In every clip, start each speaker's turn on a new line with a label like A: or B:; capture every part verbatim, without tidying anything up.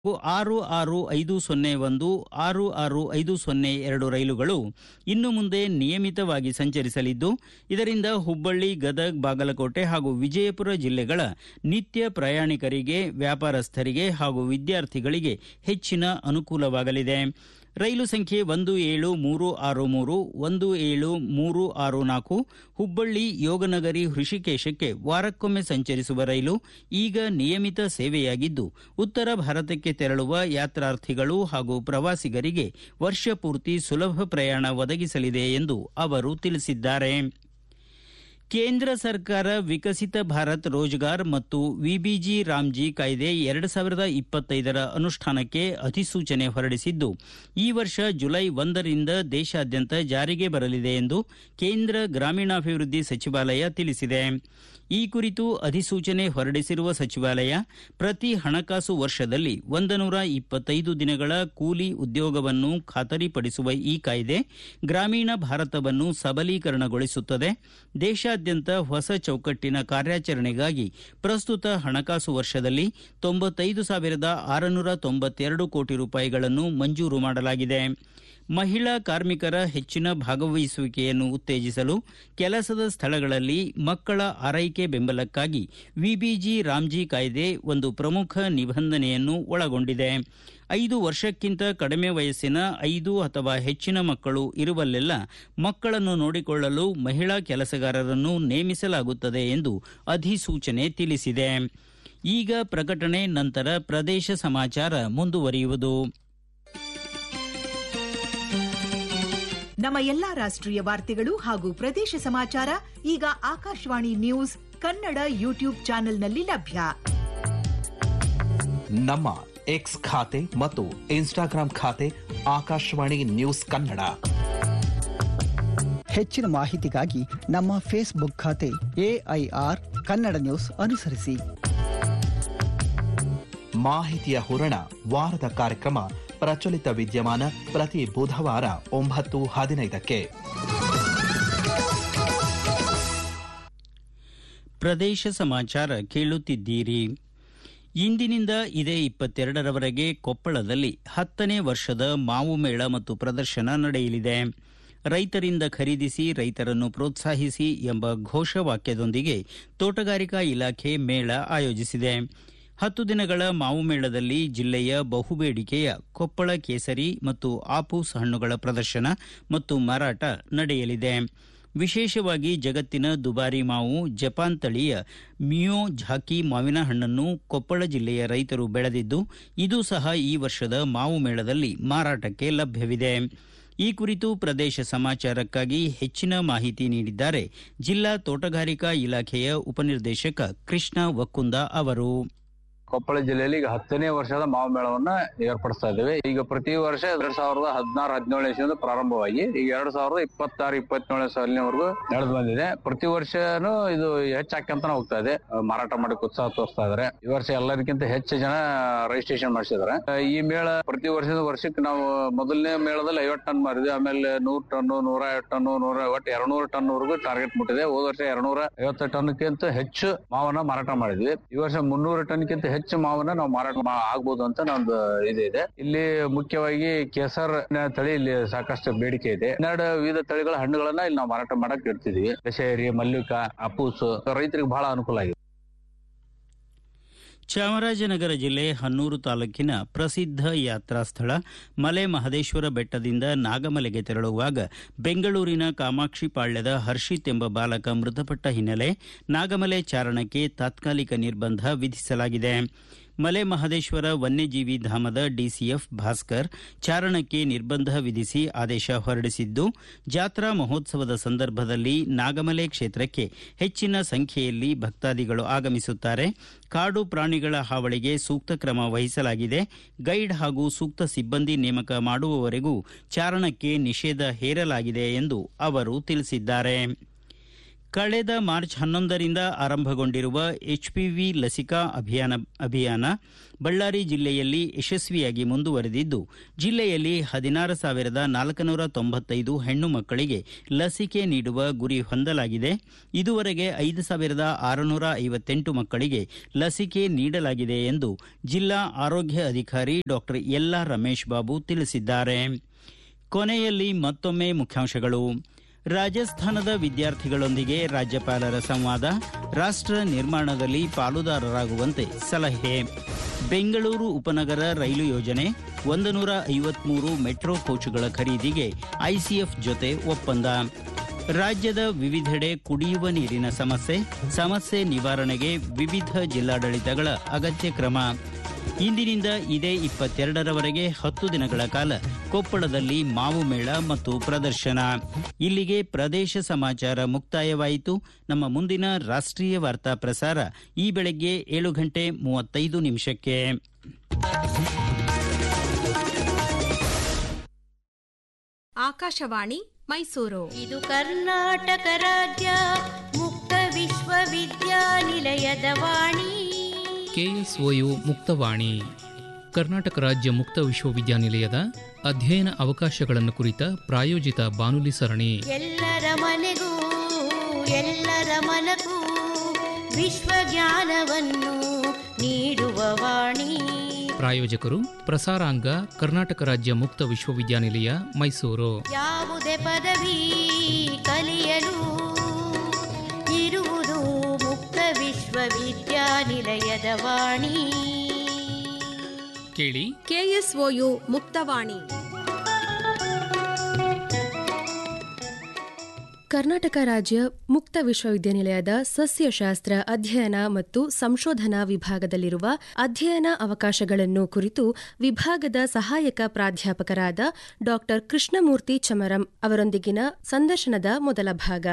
A: ಆರು ಆರು ಐದು ಸೊನ್ನೆ ಒಂದು ಆರು ಆರು ಐದು ಸೊನ್ನೆ ಎರಡು ರೈಲುಗಳು ಇನ್ನು ಮುಂದೆ ನಿಯಮಿತವಾಗಿ ಸಂಚರಿಸಲಿದ್ದು ಇದರಿಂದ ಹುಬ್ಬಳ್ಳಿ, ಗದಗ, ಬಾಗಲಕೋಟೆ ಹಾಗೂ ವಿಜಯಪುರ ಜಿಲ್ಲೆಗಳ ನಿತ್ಯ ಪ್ರಯಾಣಿಕರಿಗೆ, ವ್ಯಾಪಾರಸ್ಥರಿಗೆ ಹಾಗೂ ವಿದ್ಯಾರ್ಥಿಗಳಿಗೆ ಹೆಚ್ಚಿನ ಅನುಕೂಲವಾಗಲಿದೆ. ರೈಲು ಸಂಖ್ಯೆ ಒಂದು ಏಳು ಮೂರು ಆರು ಮೂರು ಒಂದು ಏಳು ಮೂರು ಆರು ನಾಲ್ಕು ಹುಬ್ಬಳ್ಳಿ ಯೋಗನಗರಿ ಹೃಷಿಕೇಶಕ್ಕೆ ವಾರಕ್ಕೊಮ್ಮೆ ಸಂಚರಿಸುವ ರೈಲು ಈಗ ನಿಯಮಿತ ಸೇವೆಯಾಗಿದ್ದು ಉತ್ತರ ಭಾರತಕ್ಕೆ ತೆರಳುವ ಯಾತ್ರಾರ್ಥಿಗಳು ಹಾಗೂ ಪ್ರವಾಸಿಗರಿಗೆ ವರ್ಷಪೂರ್ತಿ ಸುಲಭ ಪ್ರಯಾಣ ಒದಗಿಸಲಿದೆ ಎಂದು ಅವರು ತಿಳಿಸಿದ್ದಾರೆ. ಕೇಂದ್ರ ಸರ್ಕಾರ ವಿಕಸಿತ ಭಾರತ್ ರೋಜ್ಗಾರ್ ಮತ್ತು ವಿಬಿಜಿ ರಾಮ್ಜಿ ಕಾಯ್ದೆ ಎರಡು ಸಾವಿರದ ಇಪ್ಪತ್ತೈದರ ಅನುಷ್ಠಾನಕ್ಕೆ ಅಧಿಸೂಚನೆ ಹೊರಡಿಸಿದ್ದು ಈ ವರ್ಷ ಜುಲೈ ಒಂದರಿಂದ ದೇಶಾದ್ಯಂತ ಜಾರಿಗೆ ಬರಲಿದೆ ಎಂದು ಕೇಂದ್ರ ಗ್ರಾಮೀಣಾಭಿವೃದ್ಧಿ ಸಚಿವಾಲಯ ತಿಳಿಸಿದೆ. ಈ ಕುರಿತು ಅಧಿಸೂಚನೆ ಹೊರಡಿಸಿರುವ ಸಚಿವಾಲಯ ಪ್ರತಿ ಹಣಕಾಸು ವರ್ಷದಲ್ಲಿ ಒಂದನೂರ ಇಪ್ಪತ್ತೈದು ದಿನಗಳ ಕೂಲಿ ಉದ್ಯೋಗವನ್ನು ಖಾತರಿಪಡಿಸುವ ಈ ಕಾಯ್ದೆ ಗ್ರಾಮೀಣ ಭಾರತವನ್ನು ಸಬಲೀಕರಣಗೊಳಿಸುತ್ತದೆ. ದೇಶಾದ್ಯಂತ ಹೊಸ ಚೌಕಟ್ಟಿನ ಕಾರ್ಯಾಚರಣೆಗಾಗಿ ಪ್ರಸ್ತುತ ಹಣಕಾಸು ವರ್ಷದಲ್ಲಿ ತೊಂಬತ್ತೈದು ಸಾವಿರದ ಆರುನೂರ ತೊಂಬತ್ತೆರಡು ಕೋಟಿ ರೂಪಾಯಿಗಳನ್ನು ಮಂಜೂರು ಮಾಡಲಾಗಿದೆ. ಮಹಿಳಾ ಕಾರ್ಮಿಕರ ಹೆಚ್ಚಿನ ಭಾಗವಹಿಸುವಿಕೆಯನ್ನು ಉತ್ತೇಜಿಸಲು ಕೆಲಸದ ಸ್ಥಳಗಳಲ್ಲಿ ಮಕ್ಕಳ ಆರೈಕೆ ಬೆಂಬಲಕ್ಕಾಗಿ ವಿಬಿಜಿ ರಾಮ್ಜಿ ಕಾಯ್ದೆ ಒಂದು ಪ್ರಮುಖ ನಿಬಂಧನೆಯನ್ನು ಒಳಗೊಂಡಿದೆ. ಐದು ವರ್ಷಕ್ಕಿಂತ ಕಡಿಮೆ ವಯಸ್ಸಿನ ಐದು ಅಥವಾ ಹೆಚ್ಚಿನ ಮಕ್ಕಳು ಇರುವಲ್ಲೆಲ್ಲ ಮಕ್ಕಳನ್ನು ನೋಡಿಕೊಳ್ಳಲು ಮಹಿಳಾ ಕೆಲಸಗಾರರನ್ನು ನೇಮಿಸಲಾಗುತ್ತದೆ ಎಂದು ಅಧಿಸೂಚನೆ ತಿಳಿಸಿದೆ. ಈಗ ಪ್ರಕಟಣೆ ನಂತರ ಪ್ರದೇಶ ಸಮಾಚಾರ ಮುಂದುವರಿಯುವುದು.
B: ನಮ್ಮ ಎಲ್ಲಾ ರಾಷ್ಟ್ರೀಯ ವಾರ್ತೆಗಳು ಹಾಗೂ ಪ್ರದೇಶ ಸಮಾಚಾರ ಈಗ ಆಕಾಶವಾಣಿ ನ್ಯೂಸ್ ಕನ್ನಡ ಯೂಟ್ಯೂಬ್ ಚಾನೆಲ್ನಲ್ಲಿ ಲಭ್ಯ.
C: ನಮ್ಮ ಎಕ್ಸ್ ಖಾತೆ ಮತ್ತು ಇನ್ಸ್ಟಾಗ್ರಾಂ ಖಾತೆ ಆಕಾಶವಾಣಿ ನ್ಯೂಸ್ ಕನ್ನಡ.
D: ಹೆಚ್ಚಿನ ಮಾಹಿತಿಗಾಗಿ ನಮ್ಮ ಫೇಸ್ಬುಕ್ ಖಾತೆ ಎಐಆರ್ ಕನ್ನಡ ನ್ಯೂಸ್ ಅನುಸರಿಸಿ.
C: ಮಾಹಿತಿಯ ಹೂರಣ ವಾರದ ಕಾರ್ಯಕ್ರಮ ಪ್ರಚಲಿತ ವಿದ್ಯಮಾನ ಪ್ರತಿ ಬುಧವಾರ ಒಂಬತ್ತು ಹದಿನೈದಕ್ಕೆ.
A: ಪ್ರದೇಶ ಸಮಾಚಾರ ಕೇಳುತ್ತಿದ್ದೀರಿ. ಇಂದಿನಿಂದ ಇದೇ ಇಪ್ಪತ್ತೆರಡರವರೆಗೆ ಕೊಪ್ಪಳದಲ್ಲಿ ಹತ್ತನೇ ವರ್ಷದ ಮಾವು ಮೇಳ ಮತ್ತು ಪ್ರದರ್ಶನ ನಡೆಯಲಿದೆ. ರೈತರಿಂದ ಖರೀದಿಸಿ ರೈತರನ್ನು ಪ್ರೋತ್ಸಾಹಿಸಿ ಎಂಬ ಘೋಷವಾಕ್ಯದೊಂದಿಗೆ ತೋಟಗಾರಿಕಾ ಇಲಾಖೆ ಮೇಳ ಆಯೋಜಿಸಿದೆ. ಹತ್ತು ದಿನಗಳ ಮಾವು ಮೇಳದಲ್ಲಿ ಜಿಲ್ಲೆಯ ಬಹುಬೇಡಿಕೆಯ ಕೊಪ್ಪಳ ಕೇಸರಿ ಮತ್ತು ಆಪೂಸ್ ಹಣ್ಣುಗಳ ಪ್ರದರ್ಶನ ಮತ್ತು ಮಾರಾಟ ನಡೆಯಲಿದೆ. ವಿಶೇಷವಾಗಿ ಜಗತ್ತಿನ ದುಬಾರಿ ಮಾವು ಜಪಾನ್ ತಳಿಯ ಮಿಯೋ ಝಾಕಿ ಮಾವಿನ ಹಣ್ಣನ್ನು ಕೊಪ್ಪಳ ಜಿಲ್ಲೆಯ ರೈತರು ಬೆಳೆದಿದ್ದು ಇದು ಸಹ ಈ ವರ್ಷದ ಮಾವು ಮೇಳದಲ್ಲಿ ಮಾರಾಟಕ್ಕೆ ಲಭ್ಯವಿದೆ. ಈ ಕುರಿತು ಪ್ರದೇಶ ಸಮಾಚಾರಕ್ಕಾಗಿ ಹೆಚ್ಚಿನ ಮಾಹಿತಿ ನೀಡಿದ್ದಾರೆ ಜಿಲ್ಲಾ ತೋಟಗಾರಿಕಾ ಇಲಾಖೆಯ ಉಪನಿರ್ದೇಶಕ ಕೃಷ್ಣ ವಕ್ಕುಂದ ಅವರು.
E: ಕೊಪ್ಪಳ ಜಿಲ್ಲೆಯಲ್ಲಿ ಈಗ ಹತ್ತನೇ ವರ್ಷದ ಮಾವು ಮೇಳವನ್ನ ಏರ್ಪಡಿಸ್ತಾ ಇದ್ದೇವೆ. ಈಗ ಪ್ರತಿ ವರ್ಷ ಎರಡ್ ಸಾವಿರದ ಹದಿನಾರು ಹದಿನೇಳನೇ ಇಸ್ವಿಯಿಂದ ಪ್ರಾರಂಭವಾಗಿ ಈಗ ಎರಡ್ ಸಾವಿರದ ಇಪ್ಪತ್ತಾರು ಇಪ್ಪತ್ತೇಳನೇ ಸಾಲಿನವರೆಗೂ ನಡೆದು ಬಂದಿದೆ. ಪ್ರತಿ ವರ್ಷನೂ ಇದು ಹೆಚ್ಚಾಕಂತಾನೆ ಹೋಗ್ತಾ ಇದೆ. ಮಾರಾಟ ಮಾಡಕ್ಕೆ ಉತ್ಸಾಹ ತೋರಿಸ್ತಾ ಇದಾರೆ. ಈ ವರ್ಷ ಎಲ್ಲರಿಗಿಂತ ಹೆಚ್ಚು ಜನ ರಿಜಿಸ್ಟ್ರೇಷನ್ ಮಾಡಿಸಿದ್ದಾರೆ. ಈ ಮೇಳ ಪ್ರತಿ ವರ್ಷದ ವರ್ಷಕ್ಕೆ ನಾವು ಮೊದಲನೇ ಮೇಳದಲ್ಲಿ ಐವತ್ತು ಟನ್ ಮಾರಿದ್ವಿ. ಆಮೇಲೆ ನೂರ್ ಟನ್ ನೂರ ಐವತ್ತು ಟನ್ ನೂರ ಒಟ್ಟು ಎರಡ್ನೂರು ಟನ್ ವರೆಗೂ ಟಾರ್ಗೆಟ್ ಮುಟ್ಟಿದೆ. ಹೋದ ವರ್ಷ ಎರಡ್ನೂರ ಐವತ್ತು ಟನ್ಕ್ಕಿಂತ ಹೆಚ್ಚು ಮಾವನ್ನ ಮಾರಾಟ ಮಾಡಿದ್ವಿ. ಈ ವರ್ಷ ಮುನ್ನೂರು ಟನ್ಕ್ಕಿಂತ ಹೆಚ್ಚು ಮಾವನ್ನ ನಾವು ಮಾರಾಟ ಆಗ್ಬೋದು ಅಂತ ನಮ್ದು ಇದೆ. ಇಲ್ಲಿ ಮುಖ್ಯವಾಗಿ ಕೇಸರ್ ತಳಿ ಇಲ್ಲಿ ಸಾಕಷ್ಟು ಬೇಡಿಕೆ ಇದೆ. ಹನ್ನೆರಡು ವಿವಿಧ ತಳಿಗಳ ಹಣ್ಣುಗಳನ್ನ ಇಲ್ಲಿ ನಾವು ಮಾರಾಟ ಮಾಡಕ್ ಇಡ್ತಿದೀವಿ. ದಶೇರಿ, ಮಲ್ಲಿಕ, ಅಪೂಸ್ ರೈತರಿಗೆ ಬಹಳ ಅನುಕೂಲ ಆಗಿದೆ.
A: ಚಾಮರಾಜನಗರ ಜಿಲ್ಲೆ ಹನ್ನೂರು ತಾಲೂಕಿನ ಪ್ರಸಿದ್ಧ ಯಾತ್ರಾ ಸ್ಥಳ ಮಲೆ ಮಹದೇಶ್ವರ ಬೆಟ್ಟದಿಂದ ನಾಗಮಲೆಗೆ ತೆರಳುವಾಗ ಬೆಂಗಳೂರಿನ ಕಾಮಾಕ್ಷಿ ಪಾಳ್ಯದ ಹರ್ಷಿತ್ ಎಂಬ ಬಾಲಕ ಮೃತಪಟ್ಟ ಹಿನ್ನೆಲೆ ನಾಗಮಲೆ ಚಾರಣಕ್ಕೆ ತಾತ್ಕಾಲಿಕ ನಿರ್ಬಂಧ ವಿಧಿಸಲಾಗಿದೆ. ಮಲೆ ಮಹದೇಶ್ವರ ವನ್ಯಜೀವಿ ಧಾಮದ ಡಿಸಿಎಫ್ ಭಾಸ್ಕರ್ ಚಾರಣಕ್ಕೆ ನಿರ್ಬಂಧ ವಿಧಿಸಿ ಆದೇಶ ಹೊರಡಿಸಿದ್ದು ಜಾತ್ರಾ ಮಹೋತ್ಸವದ ಸಂದರ್ಭದಲ್ಲಿ ನಾಗಮಲೆ ಕ್ಷೇತ್ರಕ್ಕೆ ಹೆಚ್ಚಿನ ಸಂಖ್ಯೆಯಲ್ಲಿ ಭಕ್ತಾದಿಗಳು ಆಗಮಿಸುತ್ತಾರೆ. ಕಾಡು ಪ್ರಾಣಿಗಳ ಹಾವಳಿಗೆ ಸೂಕ್ತ ಕ್ರಮ ವಹಿಸಲಾಗಿದೆ. ಗೈಡ್ ಹಾಗೂ ಸೂಕ್ತ ಸಿಬ್ಬಂದಿ ನೇಮಕ ಮಾಡುವವರೆಗೂ ಚಾರಣಕ್ಕೆ ನಿಷೇಧ ಹೇರಲಾಗಿದೆ ಎಂದು ಅವರು ತಿಳಿಸಿದ್ದಾರೆ. ಕಳೆದ ಮಾರ್ಚ್ ಹನ್ನೊಂದರಿಂದ ಆರಂಭಗೊಂಡಿರುವ ಎಚ್ಪಿವಿ ಲಸಿಕಾ ಅಭಿಯಾನ ಅಭಿಯಾನ ಬಳ್ಳಾರಿ ಜಿಲ್ಲೆಯಲ್ಲಿ ಯಶಸ್ವಿಯಾಗಿ ಮುಂದುವರೆದಿದ್ದು ಜಿಲ್ಲೆಯಲ್ಲಿ ಹದಿನಾರು ಸಾವಿರದ ನಾಲ್ಕುನೂರ ತೊಂಬತ್ತೈದು ಹೆಣ್ಣು ಮಕ್ಕಳಿಗೆ ಲಸಿಕೆ ನೀಡುವ ಗುರಿ ಹೊಂದಲಾಗಿದೆ. ಇದುವರೆಗೆ ಐದು ಸಾವಿರದ ಆರುನೂರ ಐವತ್ತೆಂಟು ಮಕ್ಕಳಿಗೆ ಲಸಿಕೆ ನೀಡಲಾಗಿದೆ ಎಂದು ಜಿಲ್ಲಾ ಆರೋಗ್ಯ ಅಧಿಕಾರಿ doctor L R Ramesh Babu ತಿಳಿಸಿದ್ದಾರೆ. ಕೊನೆಯಲ್ಲಿ ಮತ್ತೊಮ್ಮೆ ಮುಖ್ಯಾಂಶಗಳು. ರಾಜಸ್ಥಾನದ ವಿದ್ಯಾರ್ಥಿಗಳೊಂದಿಗೆ ರಾಜ್ಯಪಾಲರ ಸಂವಾದ, ರಾಷ್ಟ್ರ ನಿರ್ಮಾಣದಲ್ಲಿ ಪಾಲುದಾರರಾಗುವಂತೆ ಸಲಹೆ. ಬೆಂಗಳೂರು ಉಪನಗರ ರೈಲು ಯೋಜನೆ ಒಂದು ನೂರ ಐವತ್ಮೂರು ಮೆಟ್ರೋ ಕೋಚುಗಳ ಖರೀದಿಗೆ ಐಸಿಎಫ್ ಜೊತೆ ಒಪ್ಪಂದ. ರಾಜ್ಯದ ವಿವಿಧೆಡೆ ಕುಡಿಯುವ ನೀರಿನ ಸಮಸ್ಯೆ ಸಮಸ್ಯೆ ನಿವಾರಣೆಗೆ ವಿವಿಧ ಜಿಲ್ಲಾಡಳಿತಗಳ ಅಗತ್ಯ ಕ್ರಮ. ಇಂದಿನಿಂದ ಇದೇ ಇಪ್ಪತ್ತೆರಡರವರೆಗೆ ಹತ್ತು ದಿನಗಳ ಕಾಲ ಕೊಪ್ಪಳದಲ್ಲಿ ಮಾವು ಮೇಳ ಮತ್ತು ಪ್ರದರ್ಶನ. ಇಲ್ಲಿಗೆ ಪ್ರದೇಶ ಸಮಾಚಾರ ಮುಕ್ತಾಯವಾಯಿತು. ನಮ್ಮ ಮುಂದಿನ ರಾಷ್ಟ್ರೀಯ ವಾರ್ತಾ ಪ್ರಸಾರ ಈ ಬೆಳಗ್ಗೆ ಏಳು ಗಂಟೆ ಮೂವತ್ತೈದು ನಿಮಿಷಕ್ಕೆ.
F: ಆಕಾಶವಾಣಿ ಮೈಸೂರು.
G: ಇದು ಕರ್ನಾಟಕ ರಾಜ್ಯ ಮುಕ್ತ ವಿಶ್ವವಿದ್ಯಾನಿಲಯದ ವಾಣಿ.
H: ಕೆಎಸ್ಒಯು ಮುಕ್ತವಾಣಿ. ಕರ್ನಾಟಕ ರಾಜ್ಯ ಮುಕ್ತ ವಿಶ್ವವಿದ್ಯಾನಿಲಯದ ಅಧ್ಯಯನ ಅವಕಾಶಗಳನ್ನು ಕುರಿತ ಪ್ರಾಯೋಜಿತ ಬಾನುಲಿ ಸರಣಿ.
G: ಎಲ್ಲರ ಮನೆಗೂ ಎಲ್ಲರ ಮನಗೂ ವಿಶ್ವಜ್ಞಾನವನ್ನು ನೀಡುವ ವಾಣಿ.
H: ಪ್ರಾಯೋಜಕರು ಪ್ರಸಾರಾಂಗ ಕರ್ನಾಟಕ ರಾಜ್ಯ ಮುಕ್ತ ವಿಶ್ವವಿದ್ಯಾನಿಲಯ ಮೈಸೂರು.
G: ಯಾವುದೇ ಪದವಿ ಕಲಿಯಲು ಇರುವುದು ಮುಕ್ತ ವಿಶ್ವವಿದ್ಯಾನಿಲಯದ ವಾಣಿ.
H: ಕೇಳಿ
F: ಕೆಎಸ್ಒಯು ಮುಕ್ತವಾಣಿ.
I: ಕರ್ನಾಟಕ ರಾಜ್ಯ ಮುಕ್ತ ವಿಶ್ವವಿದ್ಯಾನಿಲಯದ ಸಸ್ಯಶಾಸ್ತ್ರ ಅಧ್ಯಯನ ಮತ್ತು ಸಂಶೋಧನಾ ವಿಭಾಗದಲ್ಲಿರುವ ಅಧ್ಯಯನ ಅವಕಾಶಗಳನ್ನು ಕುರಿತು ವಿಭಾಗದ ಸಹಾಯಕ ಪ್ರಾಧ್ಯಾಪಕರಾದ ಡಾ ಕೃಷ್ಣಮೂರ್ತಿ ಚಮರಂ ಅವರೊಂದಿಗಿನ ಸಂದರ್ಶನದ ಮೊದಲ ಭಾಗ.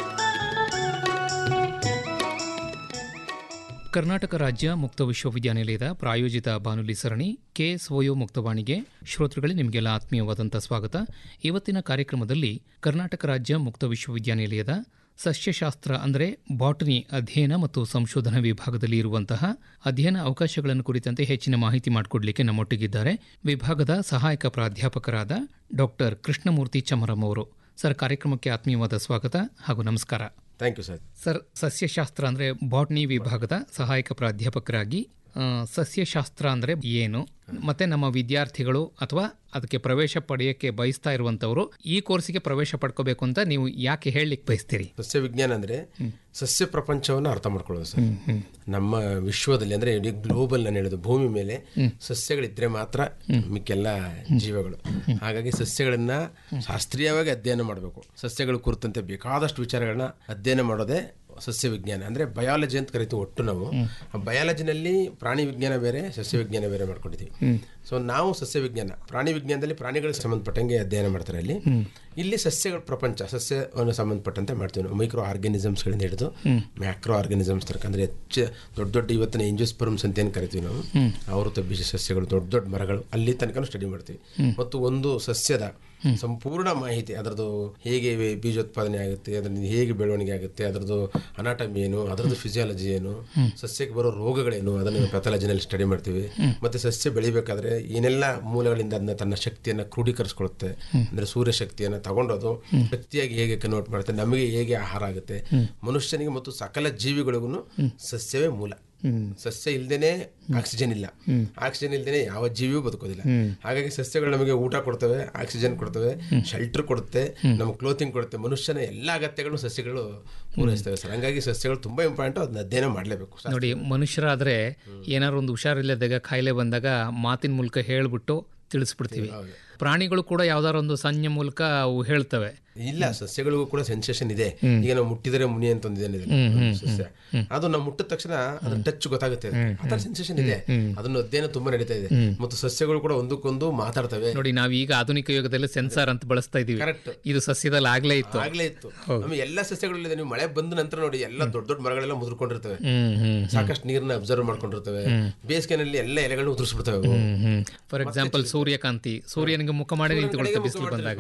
H: ಕರ್ನಾಟಕ ರಾಜ್ಯ ಮುಕ್ತ ವಿಶ್ವವಿದ್ಯಾನಿಲಯದ ಪ್ರಾಯೋಜಿತ ಬಾನುಲಿ ಸರಣಿ ಕೆಎಸ್ಒಯು ಮುಕ್ತವಾಣಿಗೆ ಶ್ರೋತೃಗಳೇ ನಿಮಗೆಲ್ಲ ಆತ್ಮೀಯವಾದಂಥ ಸ್ವಾಗತ. ಇವತ್ತಿನ ಕಾರ್ಯಕ್ರಮದಲ್ಲಿ ಕರ್ನಾಟಕ ರಾಜ್ಯ ಮುಕ್ತ ವಿಶ್ವವಿದ್ಯಾನಿಲಯದ ಸಸ್ಯಶಾಸ್ತ್ರ ಅಂದರೆ ಬಾಟನಿ ಅಧ್ಯಯನ ಮತ್ತು ಸಂಶೋಧನಾ ವಿಭಾಗದಲ್ಲಿ ಇರುವಂತಹ ಅಧ್ಯಯನ ಅವಕಾಶಗಳನ್ನು ಕುರಿತಂತೆ ಹೆಚ್ಚಿನ ಮಾಹಿತಿ ಮಾಡಿಕೊಡಲಿಕ್ಕೆ ನಮ್ಮೊಟ್ಟಿಗಿದ್ದಾರೆ ವಿಭಾಗದ ಸಹಾಯಕ ಪ್ರಾಧ್ಯಾಪಕರಾದ ಡಾಕ್ಟರ್ ಕೃಷ್ಣಮೂರ್ತಿ ಚಮರಂ ಅವರು. ಸರ್, ಕಾರ್ಯಕ್ರಮಕ್ಕೆ ಆತ್ಮೀಯವಾದ ಸ್ವಾಗತ ಹಾಗೂ ನಮಸ್ಕಾರ.
J: Thank you sir.
H: ಸರ್, ಸಸ್ಯಶಾಸ್ತ್ರ ಅಂದರೆ ಬಾಟ್ನಿ ವಿಭಾಗದ ಸಹಾಯಕ ಪ್ರಾಧ್ಯಾಪಕರಾಗಿ ಸಸ್ಯಶಾಸ್ತ್ರ ಅಂದರೆ ಏನು, ಮತ್ತೆ ನಮ್ಮ ವಿದ್ಯಾರ್ಥಿಗಳು ಅಥವಾ ಅದಕ್ಕೆ ಪ್ರವೇಶ ಪಡೆಯೋಕ್ಕೆ ಬಯಸ್ತಾ ಇರುವಂತವರು ಈ ಕೋರ್ಸಿಗೆ ಪ್ರವೇಶ ಪಡ್ಕೋಬೇಕು ಅಂತ ನೀವು ಯಾಕೆ ಹೇಳಲಿಕ್ಕೆ ಬಯಸ್ತೀರಿ?
J: ಸಸ್ಯ ವಿಜ್ಞಾನ ಅಂದ್ರೆ ಸಸ್ಯ ಪ್ರಪಂಚವನ್ನು ಅರ್ಥ ಮಾಡ್ಕೊಳ್ಳೋದು ಸರ್. ನಮ್ಮ ವಿಶ್ವದಲ್ಲಿ ಅಂದ್ರೆ ಇಡೀ ಗ್ಲೋಬಲ್ ನಾನು ಹೇಳೋದು ಭೂಮಿ ಮೇಲೆ ಸಸ್ಯಗಳಿದ್ರೆ ಮಾತ್ರ ಮಿಕ್ಕೆಲ್ಲ ಜೀವಗಳು. ಹಾಗಾಗಿ ಸಸ್ಯಗಳನ್ನ ಶಾಸ್ತ್ರೀಯವಾಗಿ ಅಧ್ಯಯನ ಮಾಡಬೇಕು. ಸಸ್ಯಗಳ ಕುರಿತಂತೆ ಬೇಕಾದಷ್ಟು ವಿಚಾರಗಳನ್ನ ಅಧ್ಯಯನ ಮಾಡೋದೇ ಸಸ್ಯ ವಿಜ್ಞಾನ ಅಂದ್ರೆ ಬಯಾಲಜಿ ಅಂತ ಕರಿತೀವಿ. ಒಟ್ಟು ನಾವು ಬಯಾಲಜಿನಲ್ಲಿ ಪ್ರಾಣಿ ವಿಜ್ಞಾನ ಬೇರೆ, ಸಸ್ಯ ವಿಜ್ಞಾನ ಬೇರೆ ಮಾಡ್ಕೊಂಡಿದ್ದೀವಿ. ಸೊ ನಾವು ಸಸ್ಯ ವಿಜ್ಞಾನ, ಪ್ರಾಣಿ ವಿಜ್ಞಾನದಲ್ಲಿ ಪ್ರಾಣಿಗಳಿಗೆ ಸಂಬಂಧಪಟ್ಟಂಗೆ ಅಧ್ಯಯನ ಮಾಡ್ತಾರೆ. ಇಲ್ಲಿ ಇಲ್ಲಿ ಸಸ್ಯಗಳ ಪ್ರಪಂಚ, ಸಸ್ಯವನ್ನು ಸಂಬಂಧಪಟ್ಟಂತೆ ಮಾಡ್ತೀವಿ ನಾವು. ಮೈಕ್ರೋ ಆರ್ಗಾನಿಸಮ್ಸ್ಗಳಿಂದ ಹಿಡಿದು ಮ್ಯಾಕ್ರೋ ಆರ್ಗಾನಿಸಮ್ಸ್ ತನಕ ಅಂದ್ರೆ ಹೆಚ್ಚು ದೊಡ್ಡ ದೊಡ್ಡ ಇವತ್ತಿನ ಎಂಜಿಯೋಸ್ಪರ್ಮ್ಸ್ ಅಂತ ಏನು ಕರಿತೀವಿ ನಾವು, ಆವೃತ ಬೀಜ ಸಸ್ಯಗಳು, ದೊಡ್ಡ ದೊಡ್ಡ ಮರಗಳು, ಅಲ್ಲಿ ತನಕ ಸ್ಟಡಿ ಮಾಡ್ತೀವಿ. ಮತ್ತು ಒಂದು ಸಸ್ಯದ ಸಂಪೂರ್ಣ ಮಾಹಿತಿ, ಅದರದ್ದು ಹೇಗೆ ಬೀಜೋತ್ಪಾದನೆ ಆಗುತ್ತೆ, ಅದರಿಂದ ಹೇಗೆ ಬೆಳವಣಿಗೆ ಆಗುತ್ತೆ, ಅದರದ್ದು ಅನಾಟಮಿ ಏನು, ಅದರದ್ದು ಫಿಸಿಯಾಲಜಿ ಏನು, ಸಸ್ಯಕ್ಕೆ ಬರೋ ರೋಗಗಳೇನು, ಅದನ್ನು ಪ್ಯಾಥಾಲಜಿನಲ್ಲಿ ಸ್ಟಡಿ ಮಾಡ್ತೀವಿ. ಮತ್ತೆ ಸಸ್ಯ ಬೆಳಿಬೇಕಾದ್ರೆ ಏನೆಲ್ಲ ಮೂಲಗಳಿಂದ ಅದನ್ನ ತನ್ನ ಶಕ್ತಿಯನ್ನು ಕ್ರೋಢೀಕರಿಸ್ಕೊಳ್ಳುತ್ತೆ, ಅಂದ್ರೆ ಸೂರ್ಯ ಶಕ್ತಿಯನ್ನು ತಗೊಂಡೋದು ಶಕ್ತಿಯಾಗಿ ಹೇಗೆ ಕನ್ವರ್ಟ್ ಮಾಡುತ್ತೆ, ನಮಗೆ ಹೇಗೆ ಆಹಾರ ಆಗುತ್ತೆ, ಮನುಷ್ಯನಿಗೆ ಮತ್ತು ಸಕಲ ಜೀವಿಗಳಿಗೂ ಸಸ್ಯವೇ ಮೂಲ. ಸಸ್ಯ ಇಲ್ದೇನೆ ಆಕ್ಸಿಜನ್ ಇಲ್ಲ, ಆಕ್ಸಿಜನ್ ಇಲ್ದೇನೆ ಯಾವ ಜೀವಿಯೂ ಬದುಕೋದಿಲ್ಲ. ಹಾಗಾಗಿ ಸಸ್ಯಗಳು ನಮಗೆ ಊಟ ಕೊಡ್ತವೆ, ಆಕ್ಸಿಜನ್ ಕೊಡ್ತವೆ, ಶೆಲ್ಟರ್ ಕೊಡುತ್ತೆ, ನಮಗೆ ಕ್ಲೋತಿಂಗ್ ಕೊಡುತ್ತೆ. ಮನುಷ್ಯನ ಎಲ್ಲ ಅಗತ್ಯಗಳನ್ನು ಸಸ್ಯಗಳು ಪೂರೈಸ್ತವೆ ಸರ್. ಹಂಗಾಗಿ ಸಸ್ಯಗಳು ತುಂಬಾ ಇಂಪಾರ್ಟೆಂಟ್, ಅದನ್ನ ಅಧ್ಯಯನ ಮಾಡಲೇಬೇಕು.
H: ನೋಡಿ, ಮನುಷ್ಯರಾದ್ರೆ ಏನಾದ್ರು ಒಂದು ಹುಷಾರಿಲ್ಲದಾಗ ಕಾಯಿಲೆ ಬಂದಾಗ ಮಾತಿನ ಮೂಲಕ ಹೇಳ್ಬಿಟ್ಟು ತಿಳಿಸ್ಬಿಡ್ತೀವಿ. ಪ್ರಾಣಿಗಳು ಕೂಡ ಯಾವ್ದಾರ ಒಂದು ಸಂಜ್ಞೆ ಮೂಲಕ ಅವು ಹೇಳ್ತವೆ.
J: ಇಲ್ಲ, ಸಸ್ಯಗಳಿಗೂ ಕೂಡ ಸೆನ್ಸೇಷನ್ ಇದೆ. ಈಗ ನಾವು ಮುಟ್ಟಿದರೆ ಮುನಿ ಅಂತ ಒಂದಿದೆ ಸಸ್ಯ, ಅದು ನಾವು ಮುಟ್ಟಿದ ತಕ್ಷಣ ಅದ್ರ ಟಚ್ ಗೊತ್ತಾಗುತ್ತೆ, ಅದರ ಸೆನ್ಸೇಷನ್ ಇದೆ. ಅದನ್ನು ಅಧ್ಯಯನ ತುಂಬಾ ನಡೀತಾ ಇದೆ. ಮತ್ತು ಸಸ್ಯಗಳು ಕೂಡ ಒಂದಕ್ಕೊಂದು ಮಾತಾಡ್ತವೆ.
H: ನೋಡಿ, ನಾವೀಗ ಆಧುನಿಕ ಯುಗದಲ್ಲಿ ಸೆನ್ಸಾರ್ ಅಂತ ಬಳಸ್ತಾ ಇದೀವಿ.
J: ಕರೆಕ್ಟ್,
H: ಇದು ಸಸ್ಯದಲ್ಲಿ ಆಗ್ಲೇ ಇತ್ತು
J: ಆಗ್ಲೇ ಇತ್ತು ನಮಗೆ ಎಲ್ಲ ಸಸ್ಯಗಳಿದೆ. ನೀವು ಮಳೆ ಬಂದ ನಂತರ ನೋಡಿ, ಎಲ್ಲ ದೊಡ್ಡ ದೊಡ್ಡ ಮರಗಳೆಲ್ಲ ಮುದ್ರಕೊಂಡಿರ್ತವೆ, ಸಾಕಷ್ಟು ನೀರನ್ನ ಅಬ್ಸರ್ವ್ ಮಾಡ್ಕೊಂಡಿರ್ತವೆ. ಬೇಸಿಗೆನಲ್ಲಿ ಎಲ್ಲ ಎಲೆಗಳು ಉದುರಿಸ್ಬಿಡ್ತವೆ.
H: ಫಾರ್ ಎಕ್ಸಾಂಪಲ್ ಸೂರ್ಯಕಾಂತಿ, ಸೂರ್ಯನಿಗೆ ಮುಖ ಮಾಡಿ ನಿಂತುಕೊಳ್ತವೆ ಬಿಸಿಲು ಬಂದಾಗ.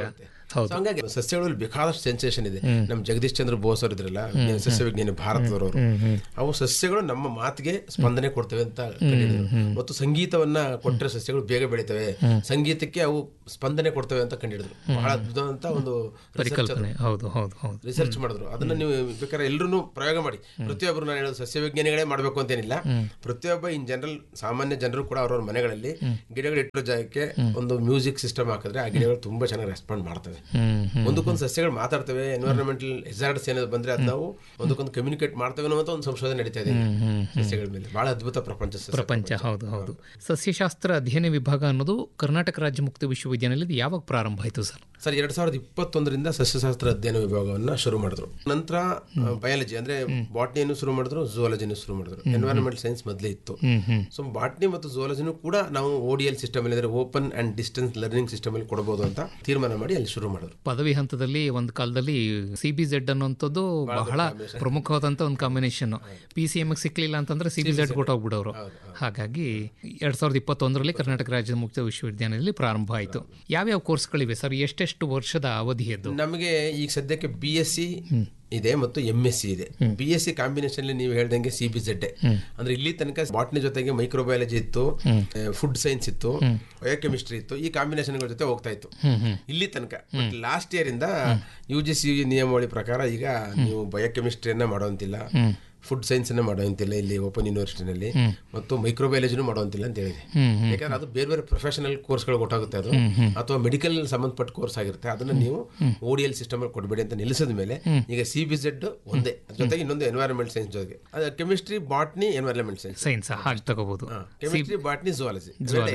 H: ಹೌದು.
J: ಹಂಗಾಗಿ ಸಸ್ಯಗಳಲ್ಲಿ ಬೇಕಾದಷ್ಟು ಸೆನ್ಸೇಷನ್ ಇದೆ. ನಮ್ಮ ಜಗದೀಶ್ ಚಂದ್ರ ಬೋಸ್ ಅವರು ಇದ್ರಲ್ಲ, ಸಸ್ಯ ವಿಜ್ಞಾನಿ ಭಾರತದವರು, ಅವು ಸಸ್ಯಗಳು ನಮ್ಮ ಮಾತಿಗೆ ಸ್ಪಂದನೆ ಕೊಡ್ತವೆ ಅಂತ ಕಂಡಿದ್ರು. ಮತ್ತು ಸಂಗೀತವನ್ನ ಕೊಟ್ಟರೆ ಸಸ್ಯಗಳು ಬೇಗ ಬೆಳಿತವೆ, ಸಂಗೀತಕ್ಕೆ ಅವು ಸ್ಪಂದನೆ ಕೊಡ್ತವೆ ಅಂತ ಕಂಡಿಡಿದ್ರು. ಬಹಳ ಅದ್ಭುತವಾದಂತ ಒಂದು
H: ಪರಿಕಲ್ಪನೆ. ಹೌದು ಹೌದು ಹೌದು
J: ರಿಸರ್ಚ್ ಮಾಡಿದ್ರು. ಅದನ್ನ ನೀವು ಬೇಕಾದ್ರೆ ಎಲ್ಲರೂ ಪ್ರಯೋಗ ಮಾಡಿ. ಪ್ರತಿಯೊಬ್ಬರು ನಾನು ಹೇಳೋದು ಸಸ್ಯ ವಿಜ್ಞಾನಿಗಳೇ ಮಾಡಬೇಕು ಅಂತೇನಿಲ್ಲ. ಪ್ರತಿಯೊಬ್ಬ ಇನ್ ಜನರಲ್ ಸಾಮಾನ್ಯ ಜನರು ಕೂಡ ಅವ್ರವ್ರ ಮನೆಗಳಲ್ಲಿ ಗಿಡಗಳು ಇಟ್ಟಿರೋ ಜಾಗಕ್ಕೆ ಒಂದು ಮ್ಯೂಸಿಕ್ ಸಿಸ್ಟಮ್ ಹಾಕಿದ್ರೆ ಆ ಗಿಡಗಳು ತುಂಬಾ ಚೆನ್ನಾಗಿ ರೆಸ್ಪಾಂಡ್ ಮಾಡ್ತವೆ. ಒಂದಕ್ಕೊಂದು ಸಸ್ಯಗಳು ಮಾತಾಡ್ತವೆ. ಎನ್ವೈರನ್ಮೆಂಟಲ್ ಹೆಜಾರ್ಡ್ಸ್ ಏನಾದ್ರು ಬಂದ್ರೆ ಅದು ನಾವು ಒಂದಕ್ಕೊಂದು ಕಮ್ಯುನಿಕೇಟ್ ಮಾಡ್ತೇವೆ ಅನ್ನೋ ಒಂದು ಸಂಶೋಧನೆ ನಡೀತಾ ಇದೆ ಸಸ್ಯಗಳ ಮೇಲೆ. ಬಹಳ ಅದ್ಭುತ ಪ್ರಪಂಚ
H: ಪ್ರಪಂಚ. ಹೌದು ಹೌದು. ಸಸ್ಯಶಾಸ್ತ್ರ ಅಧ್ಯಯನ ವಿಭಾಗ ಅನ್ನೋದು ಕರ್ನಾಟಕ ರಾಜ್ಯ ಮುಕ್ತ ವಿಶ್ವವಿದ್ಯಾನಿಲಯದ ಯಾವಾಗ ಪ್ರಾರಂಭ ಆಯಿತು ಸರ್?
J: ಸರ್ ಎರಡ್ ಸಾವಿರದ ಇಪ್ಪತ್ತೊಂದರಿಂದ ಸಸ್ಯಶಾಸ್ತ್ರ ಅಧ್ಯಯನ ವಿಭಾಗವನ್ನ ಶುರು ಮಾಡಿದ್ರು. ನಂತರ ಬಯಾಲಜಿ ಅಂದ್ರೆ ಬಾಟ್ನಿಯನ್ನು ಶುರು ಮಾಡಿದ್ರು, ಝೂಯಾಲಜಿನೂ ಶುರು ಮಾಡಿದ್ರು. ಎನ್ವೈರನ್ಮೆಂಟಲ್ ಸೈನ್ಸ್ ಮೊದಲೇ ಇತ್ತು. ಸೊ ಬಾಟ್ನಿ ಮತ್ತು ಝೂಯಾಲಜಿನೂ ಕೂಡ ನಾವು ಓಡಿಎಲ್ ಸಿಸ್ಟಮ್ ಅಲ್ಲಿ ಅಂದ್ರೆ open and distance learning system ಅಲ್ಲಿ ಕೊಡಬಹುದು ಅಂತ ತೀರ್ಮಾನ ಮಾಡಿ ಅಲ್ಲಿ ಶುರು ಮಾಡಿದ್ರು.
H: ಪದವಿ ಹಂತದಲ್ಲಿ ಒಂದು ಕಾಲದಲ್ಲಿ ಸಿ ಬಿ ಝೆಡ್ ಅನ್ನುವಂಥದ್ದು ಬಹಳ ಪ್ರಮುಖವಾದಂತ ಒಂದು ಕಾಂಬಿನೇಷನ್. ಪಿ ಸಿ ಎಂ ಸಿಕ್ಲಿಲ್ಲ ಅಂತಂದ್ರೆ ಸಿ ಬಿ ಝೆಡ್ ಕೊಟ್ಟೋಗ್ಬಿಡೋರು. ಹಾಗಾಗಿ ಎರಡ್ ಸಾವಿರದ ಇಪ್ಪತ್ತೊಂದರಲ್ಲಿ ಕರ್ನಾಟಕ ರಾಜ್ಯದ ಮುಕ್ತ ವಿಶ್ವವಿದ್ಯಾನಿಲಯದಲ್ಲಿ ಪ್ರಾರಂಭ ಆಯಿತು. ಯಾವ್ಯಾವ ಕೋರ್ಸ್ಗಳಿವೆ ಸರ್? ಎಷ್ಟೆಷ್ಟು ವರ್ಷದ ಅವಧಿಯದ್ದು?
J: ನಮಗೆ ಈಗ ಸದ್ಯಕ್ಕೆ ಬಿ ಎಸ್ ಸಿ ಇದೆ ಮತ್ತು ಎಂ ಎಸ್ ಸಿ ಇದೆ. ಬಿ ಎಸ್ ಸಿ ಕಾಂಬಿನೇಷನ್ ನೀವು ಹೇಳ್ದಂಗೆ ಸಿ ಬಿ ಝೆಡ್ ಅಂದ್ರೆ ಇಲ್ಲಿ ತನಕ ಬಾಟ್ನಿ ಜೊತೆಗೆ ಮೈಕ್ರೋಬಯಾಲಜಿ ಇತ್ತು, ಫುಡ್ ಸೈನ್ಸ್ ಇತ್ತು, ಬಯೋಕೆಮಿಸ್ಟ್ರಿ ಇತ್ತು. ಈ ಕಾಂಬಿನೇಷನ್ ಜೊತೆ ಹೋಗ್ತಾ ಇತ್ತು ಇಲ್ಲಿ ತನಕ. ಬಟ್ ಲಾಸ್ಟ್ ಇಯರ್ ಇಂದ ಯು ಜಿ ಸಿ ನಿಯಮಾವಳಿ ಪ್ರಕಾರ ಈಗ ನೀವು ಬಯೋಕೆಮಿಸ್ಟ್ರಿಯನ್ನ ಮಾಡೋಂತಿಲ್ಲ, ಫುಡ್ ಸೈನ್ಸ್ ಅನ್ನ ಮಾಡುವಂತಿಲ್ಲ ಇಲ್ಲಿ ಓಪನ್ ಯೂನಿವರ್ಸಿಟಿನಲ್ಲಿ, ಮತ್ತು ಮೈಕ್ರೋಬಯಾಲಜಿನೂ ಮಾಡುವಂತಿಲ್ಲ ಅಂತ ಹೇಳಿದೆ. ಯಾಕಂದ್ರೆ ಅದು ಬೇರೆ ಬೇರೆ ಪ್ರೊಫೆಷನಲ್ ಕೋರ್ಸ್ಗಳು ಗೊತ್ತಾಗುತ್ತೆ. ಅದು ಅಥವಾ ಮೆಡಿಕಲ್ ಸಂಬಂಧಪಟ್ಟ ಕೋರ್ಸ್ ಆಗಿರುತ್ತೆ. ಅದನ್ನ ನೀವು ಓಡಿಎಲ್ ಸಿಸ್ಟಮ್ ಅಲ್ಲಿ ಕೊಡಬೇಡಿ ಅಂತ ನಿಲ್ಲಿಸಿದ ಮೇಲೆ ಈಗ ಸಿ ಬಿ ಝೆಡ್ ಒಂದೇ, ಜೊತೆಗೆ ಇನ್ನೊಂದು ಎನ್ವೈರನ್ಮೆಂಟ್ ಸೈನ್ಸ್ ಜೊತೆಗೆ chemistry, botany, environment science
H: science ಹಾಗೆ ತಗೋಬಹುದು.
J: Chemistry, botany, ಝೂಯಾಲಜಿ.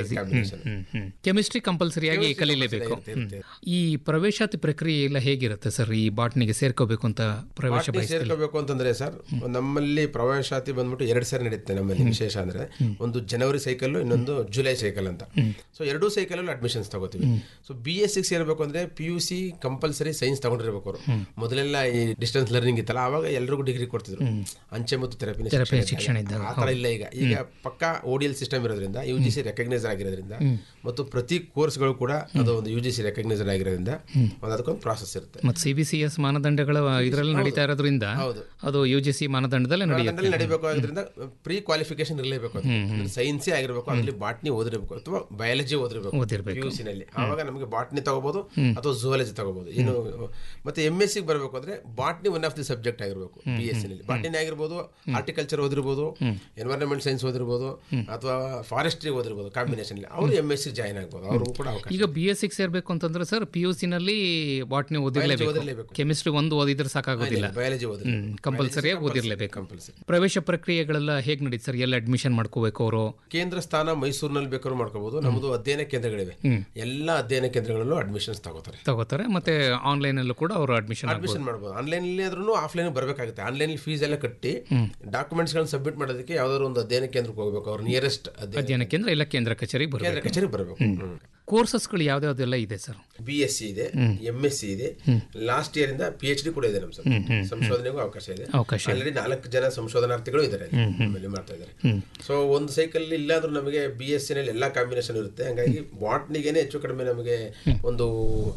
H: ಕೆಮಿಸ್ಟ್ರಿ ಕಂಪಲ್ಸರಿಯಾಗಿ ಕಲೀಲೇಬೇಕು. ಈ ಪ್ರವೇಶಾತಿ ಪ್ರಕ್ರಿಯೆ ಎಲ್ಲ ಹೇಗಿರುತ್ತೆ ಸರ್? ಈ ಬಾಟ್ನಿಗೆ ಸೇರ್ಕೋಬೇಕು ಅಂತ ಪ್ರವೇಶ
J: ಸೇರ್ಕೋಬೇಕು ಅಂತಂದ್ರೆ ಸರ್, ನಮ್ಮಲ್ಲಿ ಪ್ರವೇಶಾತಿ ಬಂದ್ಬಿಟ್ಟು ಎರಡು ಸಾರಿ ನಡೆಯುತ್ತೆ. ನಮ್ಮಲ್ಲಿ ವಿಶೇಷ ಅಂದ್ರೆ ಒಂದು ಜನವರಿ ಸೈಕಲ್, ಇನ್ನೊಂದು ಜುಲೈ ಸೈಕಲ್ ಅಂತ. ಸೊ ಎರಡೂ ಸೈಕಲ್ ಅಲ್ಲಿ ಅಡ್ಮಿಷನ್ಸ್ ತಗೋತೀವಿ. ಸೊ ಬಿ ಎಸ್ ಸಿ ಸೇರ್ಬೇಕು ಅಂದ್ರೆ P U C compulsory science ತಗೊಂಡಿರ್ಬೇಕು ಅವರು. ಮೊದಲೆಲ್ಲ ಈ ಡಿಸ್ಟೆನ್ಸ್ ಲರ್ನಿಂಗ್ ಇತ್ತಲ್ಲ, ಅವಾಗ ಎಲ್ರಿಗೂ ಡಿಗ್ರಿ ಕೊಡ್ತಿದ್ರು, ಅಂಚೆ ಮತ್ತು ಥೆರಪಿ ಶಿಕ್ಷಣ. ಆ ತರ ಇಲ್ಲ ಈಗ. ಈಗ ಪಕ್ಕಾ ಓಡಿಎಲ್ ಸಿಸ್ಟಮ್ ಇರೋದ್ರಿಂದ, ಯು ಜಿ ಸಿ ರೆಕಗ್ನೈಸ್ ಆಗಿರೋದ್ರಿಂದ, ಮತ್ತು ಪ್ರತಿ ಕೋರ್ಸ್ಗಳು ಕೂಡ ಅದು ಒಂದು ಯು ಜಿ ಸಿ ರೆಕಗ್ನೈಸ್ ಆಗಿರೋದ್ರಿಂದ ಒಂದು ಅದಕ್ಕೊಂದು ಪ್ರಾಸೆಸ್ ಇರುತ್ತೆ.
H: ಮತ್ತು ಸಿ ಬಿ ಸಿ ಎಸ್ ಮಾನದಂಡಗಳ ಇದರಲ್ಲಿ ನಡೀತಾ ಇರೋದ್ರಿಂದ ಅದು ಯು ಜಿ ಸಿ ಮಾನದಂಡದಲ್ಲೇ
J: ನಡೀಬೇಕು. ಅದರಿಂದ ಪ್ರೀ ಕ್ವಾಲಿಫಿಕೇಶನ್ ಇರಲೇಬೇಕು. ಸೈನ್ಸೇ ಆಗಿರ್ಬೇಕು, ಅದರಲ್ಲಿ ಬಾಟ್ನಿ ಓದಿರಬೇಕು ಅಥವಾ ಬಯಾಲಜಿ ಓದಿರಬೇಕು ಪಿ ಯು ಸಿ ನಲ್ಲಿ. ಆವಾಗ ನಮಗೆ ಬಾಟ್ನಿ ತಗೋಬಹುದು ಅಥವಾ ಝೂಯಾಲಜಿ ತಗೋಬಹುದು. ಇನ್ನು ಮತ್ತೆ ಎಂ ಎಸ್ ಸಿ ಬರಬೇಕು ಅಂದ್ರೆ botany one of the subject ಆಗಿರ್ಬೇಕು ಬಿ ಎಸ್ ಸಿ ನಲ್ಲಿ. ಬಾಟ್ನಿ ಆಗಿರ್ಬೋದು, ಹಾರ್ಟಿಕಲ್ಚರ್ ಓದಿರ್ಬೋದು, ಎನ್ವೈರನ್ಮೆಂಟ್ ಸೈನ್ಸ್ ಓದಿರ್ಬೋದು, ಅಥವಾ ಫಾರೆಸ್ಟ್ರಿ ಓದಿರ್ಬೋದು. ಕಾಂಬಿನೇಷನ್ ಅವರು ಎಂ ಎಸ್ ಸಿ ಜಾಯ್ನ್ ಆಗ್ಬೋದು. ಅವರು ಕೂಡ
H: ಈಗ ಬಿ ಎಸ್ ಸಿ ಸೇರ್ಬೇಕು ಅಂತಂದ್ರೆ ಸರ್ ಪಿ ಯು ಸಿ ನಲ್ಲಿ ಬಾಟ್ನಿ ಓದಿರಲೇಬೇಕು. ಕೆಮಿಸ್ಟ್ರಿ ಒಂದು ಓದಿದ್ರೆ ಸಾಕಾಗೋದಿಲ್ಲ,
J: ಬಯಾಲಜಿ ಓದಿ
H: ಕಂಪಲ್ಸರಿಯಾಗಿ ಓದಿರಲೇಬೇಕು. ಪ್ರವೇಶ ಪ್ರಕ್ರಿಯೆಗಳೆಲ್ಲ ಹೇಗೆ ನಡೀತು ಸರ್? ಎಲ್ಲ ಅಡ್ಮಿಷನ್ ಮಾಡ್ಕೋಬೇಕು ಅವರು?
J: ಕೇಂದ್ರ ಸ್ಥಾನ ಮೈಸೂರಿನಲ್ಲಿ ಬೇಕಾದ್ರೂ ಮಾಡ್ಕೋಬಹುದು. ನಮ್ಮದು ಅಧ್ಯಯನ ಕೇಂದ್ರಗಳಿವೆ, ಎಲ್ಲ ಅಧ್ಯಯನ ಕೇಂದ್ರಗಳಲ್ಲೂ ಅಡ್ಮಿಷನ್ಸ್ ತಗೋತಾರೆ
H: ತಗೋತಾರೆ ಮತ್ತೆ ಆನ್ಲೈನ್ ಅಲ್ಲೂ ಕೂಡ ಅವರು ಅಡ್ಮಿಷನ್
J: ಅಡ್ಮಿಷನ್ ಮಾಡಬಹುದು. ಆನ್ಲೈನ್ ಅಲ್ಲಿ ಆದ್ರೂ ಆಫ್ಲೈನ್ ಬರಬೇಕಾಗುತ್ತೆ. ಆನ್ಲೈನ್ ಫೀಸ್ ಎಲ್ಲ ಕಟ್ಟಿ ಡಾಕ್ಯುಮೆಂಟ್ಸ್ ಗಳನ್ನ ಸಬ್ಮಿಟ್ ಮಾಡೋದಕ್ಕೆ ಯಾವ್ದಾದ್ರು ಒಂದು ಅಧ್ಯಯನ ಕೇಂದ್ರಕ್ಕೆ ಹೋಗಬೇಕು. ಅವ್ರ ನಿಯರೆಸ್ಟ್ ಅಧ್ಯಯನ ಕೇಂದ್ರ
H: ಇಲ್ಲ ಕೇಂದ್ರ ಕಚೇರಿ
J: ಕೇಂದ್ರ ಕಚೇರಿ ಬರಬೇಕು.
H: ಕೋರ್ಸಸ್ಗಳು ಯಾವ್ದಾವ್ದೆಲ್ಲ ಇದೆ ಸರ್?
J: ಬಿ ಎಸ್ ಸಿ ಇದೆ, ಎಂ ಎಸ್ ಸಿ ಇದೆ, ಲಾಸ್ಟ್ ಇಯರ್ ಇಂದ ಪಿ ಎಚ್ ಡಿ ಕೂಡ ಇದೆ. ನಮ್ಮ ಸಂಶೋಧನೆಗೂ ಅವಕಾಶ ಇದೆ. ಆಲ್ರೆಡಿ ನಾಲ್ಕು ಜನ ಸಂಶೋಧನಾರ್ಥಿಗಳು ಇದ್ದಾರೆ ಮಾಡ್ತಾ ಇದ್ದಾರೆ. ಸೊ ಒಂದು ಸೈಕಲ್ ಇಲ್ಲಾದ್ರೂ ನಮಗೆ ಬಿ ಎಸ್ ಸಿ ನಲ್ಲಿ ಎಲ್ಲಾ ಕಾಂಬಿನೇಷನ್ ಇರುತ್ತೆ. ಹಂಗಾಗಿ ಬಾಟ್ನಿಗೇನೆ ಹೆಚ್ಚು ಕಡಿಮೆ ನಮಗೆ ಒಂದು